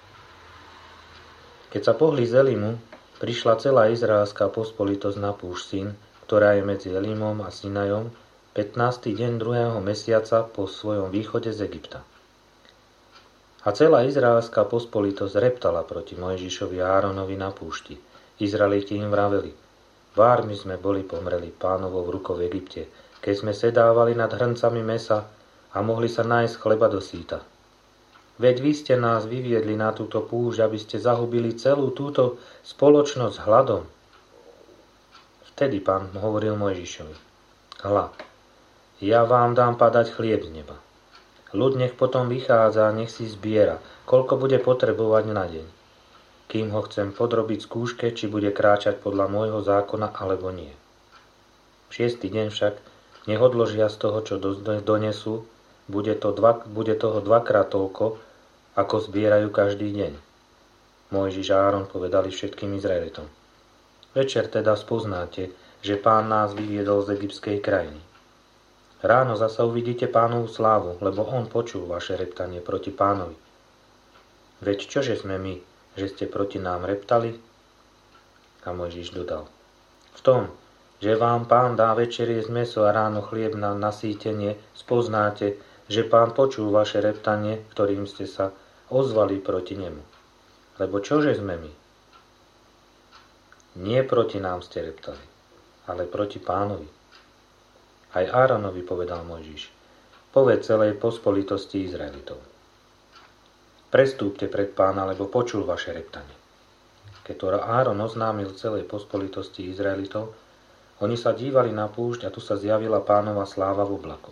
Keď sa pohli z Elimu, prišla celá izraelská pospolitosť na púšť Sin, ktorá je medzi Elimom a Sinajom, pätnásty deň druhého mesiaca po svojom východe z Egypta. A celá izraelská pospolitosť reptala proti Mojžišovi a Áronovi na púšti. Izraeliti im vraveli: Vár, my sme boli pomreli Pánovou rukou v Egypte, keď sme sedávali nad hrncami mesa a mohli sa nájsť chleba do síta. Veď vy ste nás vyviedli na túto púšť, aby ste zahubili celú túto spoločnosť hladom. Vtedy Pán hovoril Mojžišovi: Hľa, ja vám dám padať chlieb z neba. Ľud nech potom vychádza a nech si zbiera, koľko bude potrebovať na deň, kým ho chcem podrobiť skúške, či bude kráčať podľa môjho zákona, alebo nie. V šiestý deň však nech odložia z toho, čo donesú, bude, to dva, bude toho dvakrát toľko, ako zbierajú každý deň. Mojžiš a Áron povedali všetkým Izraelitom: Večer teda spoznáte, že Pán nás vyviedol z egyptskej krajiny. Ráno zasa uvidíte Pánovu slávu, lebo on počul vaše reptanie proti Pánovi. Veď čože sme my, že ste proti nám reptali? A Mojžiš dodal: V tom, že vám Pán dá večer jesť mäso a ráno chlieb na nasýtenie, spoznáte, že Pán počul vaše reptanie, ktorým ste sa ozvali proti nemu. Lebo čože sme my? Nie proti nám ste reptali, ale proti Pánovi. Aj Áronovi povedal Mojžiš: Povedz celej pospolitosti Izraelitov: Prestúpte pred Pána, lebo počul vaše reptanie. Keď to Áron oznámil celej pospolitosti Izraelitov, oni sa dívali na púšť a tu sa zjavila Pánova sláva v oblaku.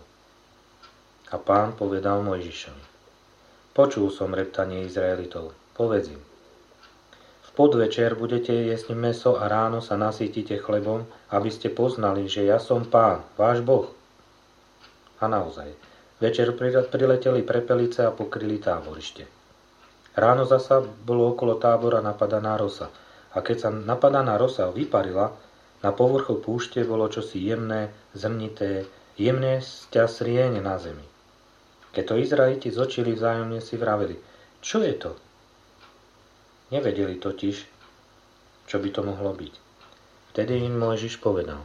A Pán povedal Mojžišovi: Počul som reptanie Izraelitov, povedz im: V podvečer budete jesť mäso a ráno sa nasýtite chlebom, aby ste poznali, že ja som Pán, váš Boh. A naozaj, večer prileteli prepelice a pokryli táborište. Ráno zasa bolo okolo tábora napadaná rosa, a keď sa napadaná rosa vyparila, na povrchu púšte bolo čosi jemné, zrnité, jemné sťasrieň na zemi. Keď to Izraeliti zočili, vzájomne si vraveli: Čo je to? Nevedeli totiž, čo by to mohlo byť. Vtedy im Mojžiš povedal: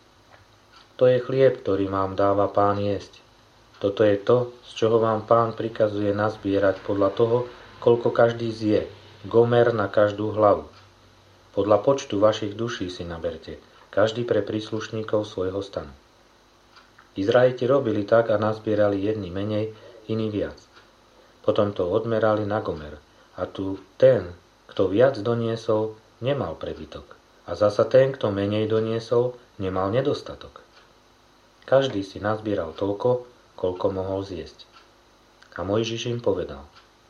To je chlieb, ktorý vám dáva Pán jesť. Toto je to, z čoho vám Pán prikazuje nazbierať podľa toho, koľko každý zje, gomer na každú hlavu. Podľa počtu vašich duší si naberte, každý pre príslušníkov svojho stanu. Izraeliti robili tak a nazbierali jedni menej, iní viac. Potom to odmerali na gomer a tu ten, kto viac doniesol, nemal prebytok. A zasa ten, kto menej doniesol, nemal nedostatok. Každý si nazbieral toľko, koľko mohol zjesť. A Mojžiš im povedal: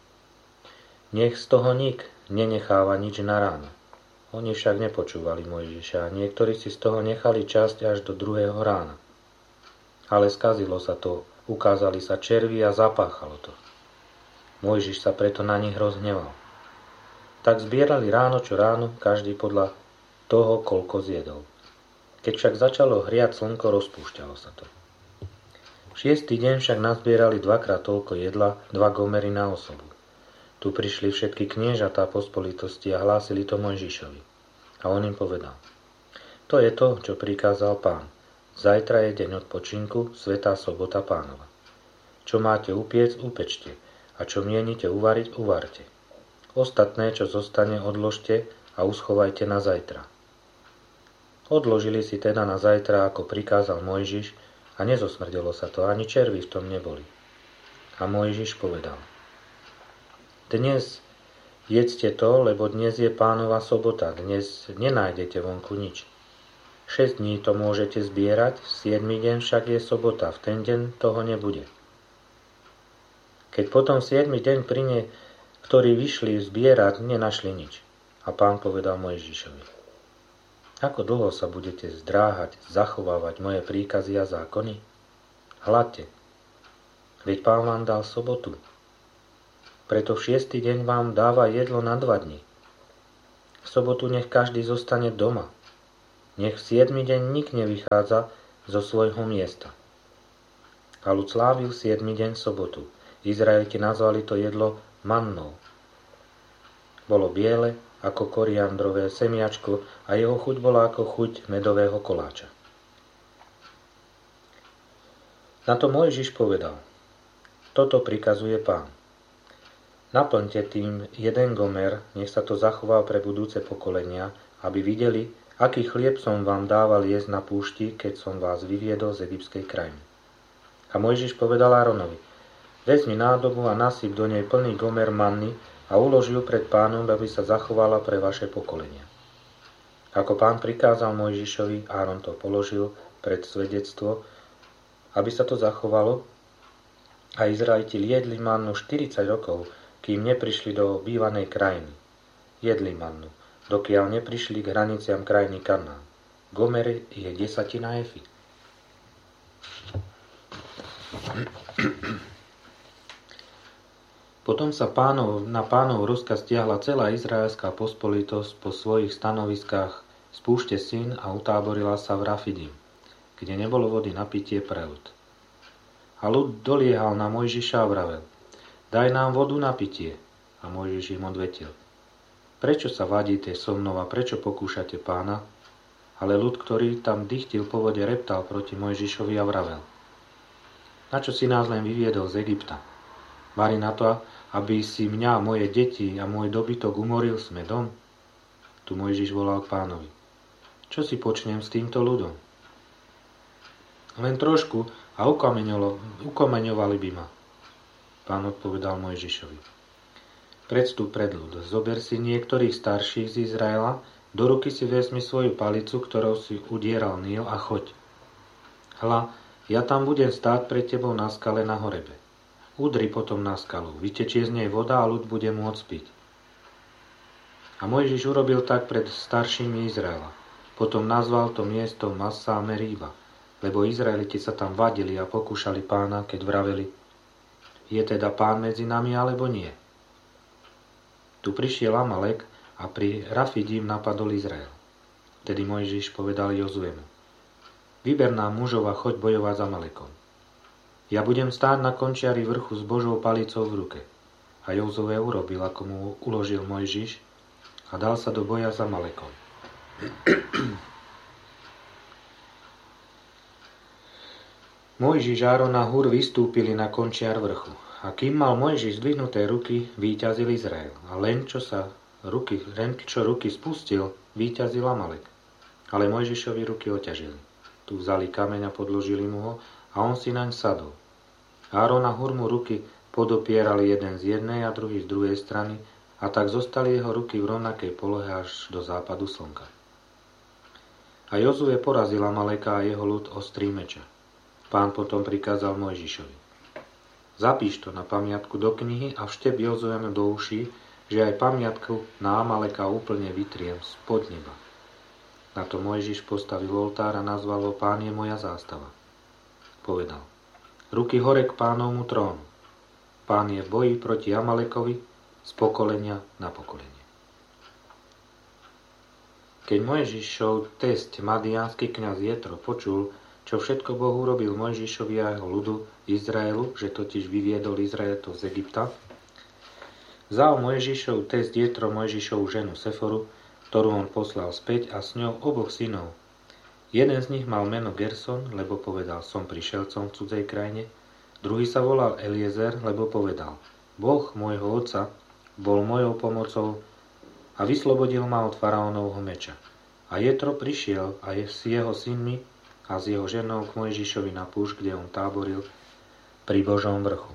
Nech z toho nik nenecháva nič na ráno. Oni však nepočúvali Mojžiša a niektorí si z toho nechali časť až do druhého rána. Ale skazilo sa to, ukázali sa červy a zapáchalo to. Mojžiš sa preto na nich rozhneval. Tak zbierali ráno čo ráno, každý podľa toho, koľko zjedol. Keď však začalo hriať slnko, rozpúšťalo sa to. V šiestý deň však nazbierali dvakrát toľko jedla, dva gomery na osobu. Tu prišli všetky kniežatá pospolitosti a hlásili to Mojžišovi. A on im povedal: To je to, čo prikázal Pán. Zajtra je deň odpočinku, svätá sobota Pánova. Čo máte upiec, upečte, a čo mienite uvariť, uvarte. Ostatné, čo zostane, odložte a uschovajte na zajtra. Odložili si teda na zajtra, ako prikázal Mojžiš, a nezosmrdelo sa to, ani červy v tom neboli. A Mojžiš povedal: Dnes jedzte to, lebo dnes je Pánova sobota, dnes nenájdete vonku nič. Šesť dní to môžete zbierať, siedmy deň však je sobota, v ten deň toho nebude. Keď potom siedmy deň prine, ktorí vyšli zbierať, nenašli nič. A Pán povedal Mojžišovi: Ako dlho sa budete zdráhať, zachovávať moje príkazy a zákony? Hľadte, veď Pán vám dal sobotu. Preto v šiestý deň vám dáva jedlo na dva dni. V sobotu nech každý zostane doma. Nech v siedmy deň nik nevychádza zo svojho miesta. A ľud slávil siedmy deň sobotu. Izraeliti nazvali to jedlo mannou. Bolo biele ako koriandrové semiačko a jeho chuť bola ako chuť medového koláča. Na to Mojžiš povedal: Toto prikazuje Pán. Naplňte tým jeden gomer, nech sa to zachová pre budúce pokolenia, aby videli, aký chlieb som vám dával jesť na púšti, keď som vás vyviedol z egyptskej krajiny. A Mojžiš povedal Áronovi: Vezmi nádobu a nasyp do nej plný gomer manny a ulož ju pred Pánom, aby sa zachovala pre vaše pokolenia. Ako Pán prikázal Mojžišovi, Áron to položil pred svedectvo, aby sa to zachovalo, a Izraeliti jedli mannu štyridsať rokov, kým neprišli do obývanej krajiny. Jedli mannu, dokiaľ neprišli k hraniciam krajiny Kanán. Gomer je desatina efy. Potom sa pánov, na pánov rozkaz stiahla celá izraelská pospolitosť po svojich stanoviskách z púšte Sin a utáborila sa v Rafidim, kde nebolo vody na pitie pre ľud. A ľud doliehal na Mojžiša a vravel: Daj nám vodu na pitie. A Mojžiš im odvetil: Prečo sa vadíte so mnou a prečo pokúšate Pána? Ale ľud, ktorý tam dychtil po vode, reptal proti Mojžišovi a vravel: Na čo si nás len vyviedol z Egypta? Vari na to, aby si mňa, moje deti a môj dobytok umoril s medom? Tu Mojžiš volal k Pánovi: Čo si počnem s týmto ľudom? Len trošku a ukameňovali by ma. Pán odpovedal Mojžišovi: Predstup pred ľud, zober si niektorých starších z Izraela, do ruky si vezmi svoju palicu, ktorou si udieral Níl, a choď. Hľa, ja tam budem stáť pred tebou na skale na horebe. Udri potom na skalu, vytečie z nej voda a ľud bude môcť piť. A Mojžiš urobil tak pred staršími Izraela. Potom nazval to miesto Massa Meríba, lebo Izraeliti sa tam vadili a pokúšali Pána, keď vraveli: Je teda Pán medzi nami, alebo nie? Tu prišiel Amalek a pri Rafidim napadol Izrael. Tedy Mojžiš povedal Jozuemu: Vyber nám mužov a choď bojovať s Amalekom. Ja budem stáť na končiari vrchu s Božou palicou v ruke. A Jozue urobil, ako mu uložil Mojžiš, a dal sa do boja s Amalekom. Mojžiš, Áron a Hur vystúpili na končiar vrchu. A kým mal Mojžiš zdvihnuté ruky, víťazil Izrael. A len čo sa ruky, len čo ruky spustil, víťazil Amalek. Ale Mojžišovi ruky oťažili. Tu vzali kameň a podložili mu ho a on si naň sadol. Áron a Hur mu ruky podopierali jeden z jednej a druhý z druhej strany, a tak zostali jeho ruky v rovnakej polohe až do západu slnka. A Jozue porazil Amaleka a jeho ľud ostrým meča. Pán potom prikázal Mojžišovi: Zapíš to na pamiatku do knihy a vštep Jozuemu do uší, že aj pamiatku na Amaleka úplne vytriem spod neba. Na to Mojžiš postavil oltár a nazval ho Pán je moja zástava. Povedal: Ruky hore k Pánovmu trónu. Pán je v boji proti Amalekovi z pokolenia na pokolenie. Keď Mojžišov test madiánsky kňaz Jetro počul, čo všetko Boh urobil Mojžišovi a jeho ľudu Izraelu, že totiž vyviedol Izraelitov z Egypta, vzal Mojžišov test Jetro Mojžišovu ženu Seforu, ktorú on poslal späť, a s ňou oboch synov. Jeden z nich mal meno Gerson, lebo povedal: Som prišelcom v cudzej krajine. Druhý sa volal Eliezer, lebo povedal: Boh môjho otca bol mojou pomocou a vyslobodil ma od faraónovho meča. A Jetro prišiel a je s jeho synmi a s jeho ženou k Mojžišovi na púšť, kde on táboril pri Božom vrchu.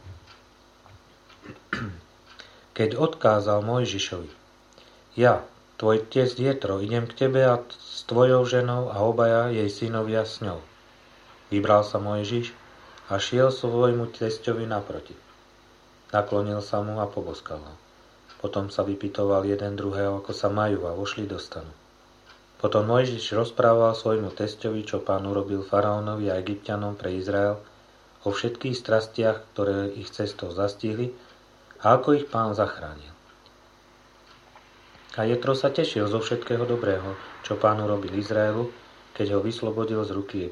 Keď odkázal Mojžišovi: Ja, tvoj test Jetro, idem k tebe a s tvojou ženou a obaja jej synovia s ňou. Vybral sa Mojžiš a šiel svojmu testovi naproti. Naklonil sa mu a poboskal ho. Potom sa vypytoval jeden druhého, ako sa majú, a vošli do stanu. Potom Mojžiš rozprával svojmu testovi, čo Pán urobil faraónovi a Egypťanom pre Izrael, o všetkých strastiach, ktoré ich cestou zastihli, a ako ich Pán zachránil. A Jetro sa tešil zo všetkého dobrého, čo Pán urobil Izraelu, keď ho vyslobodil z ruky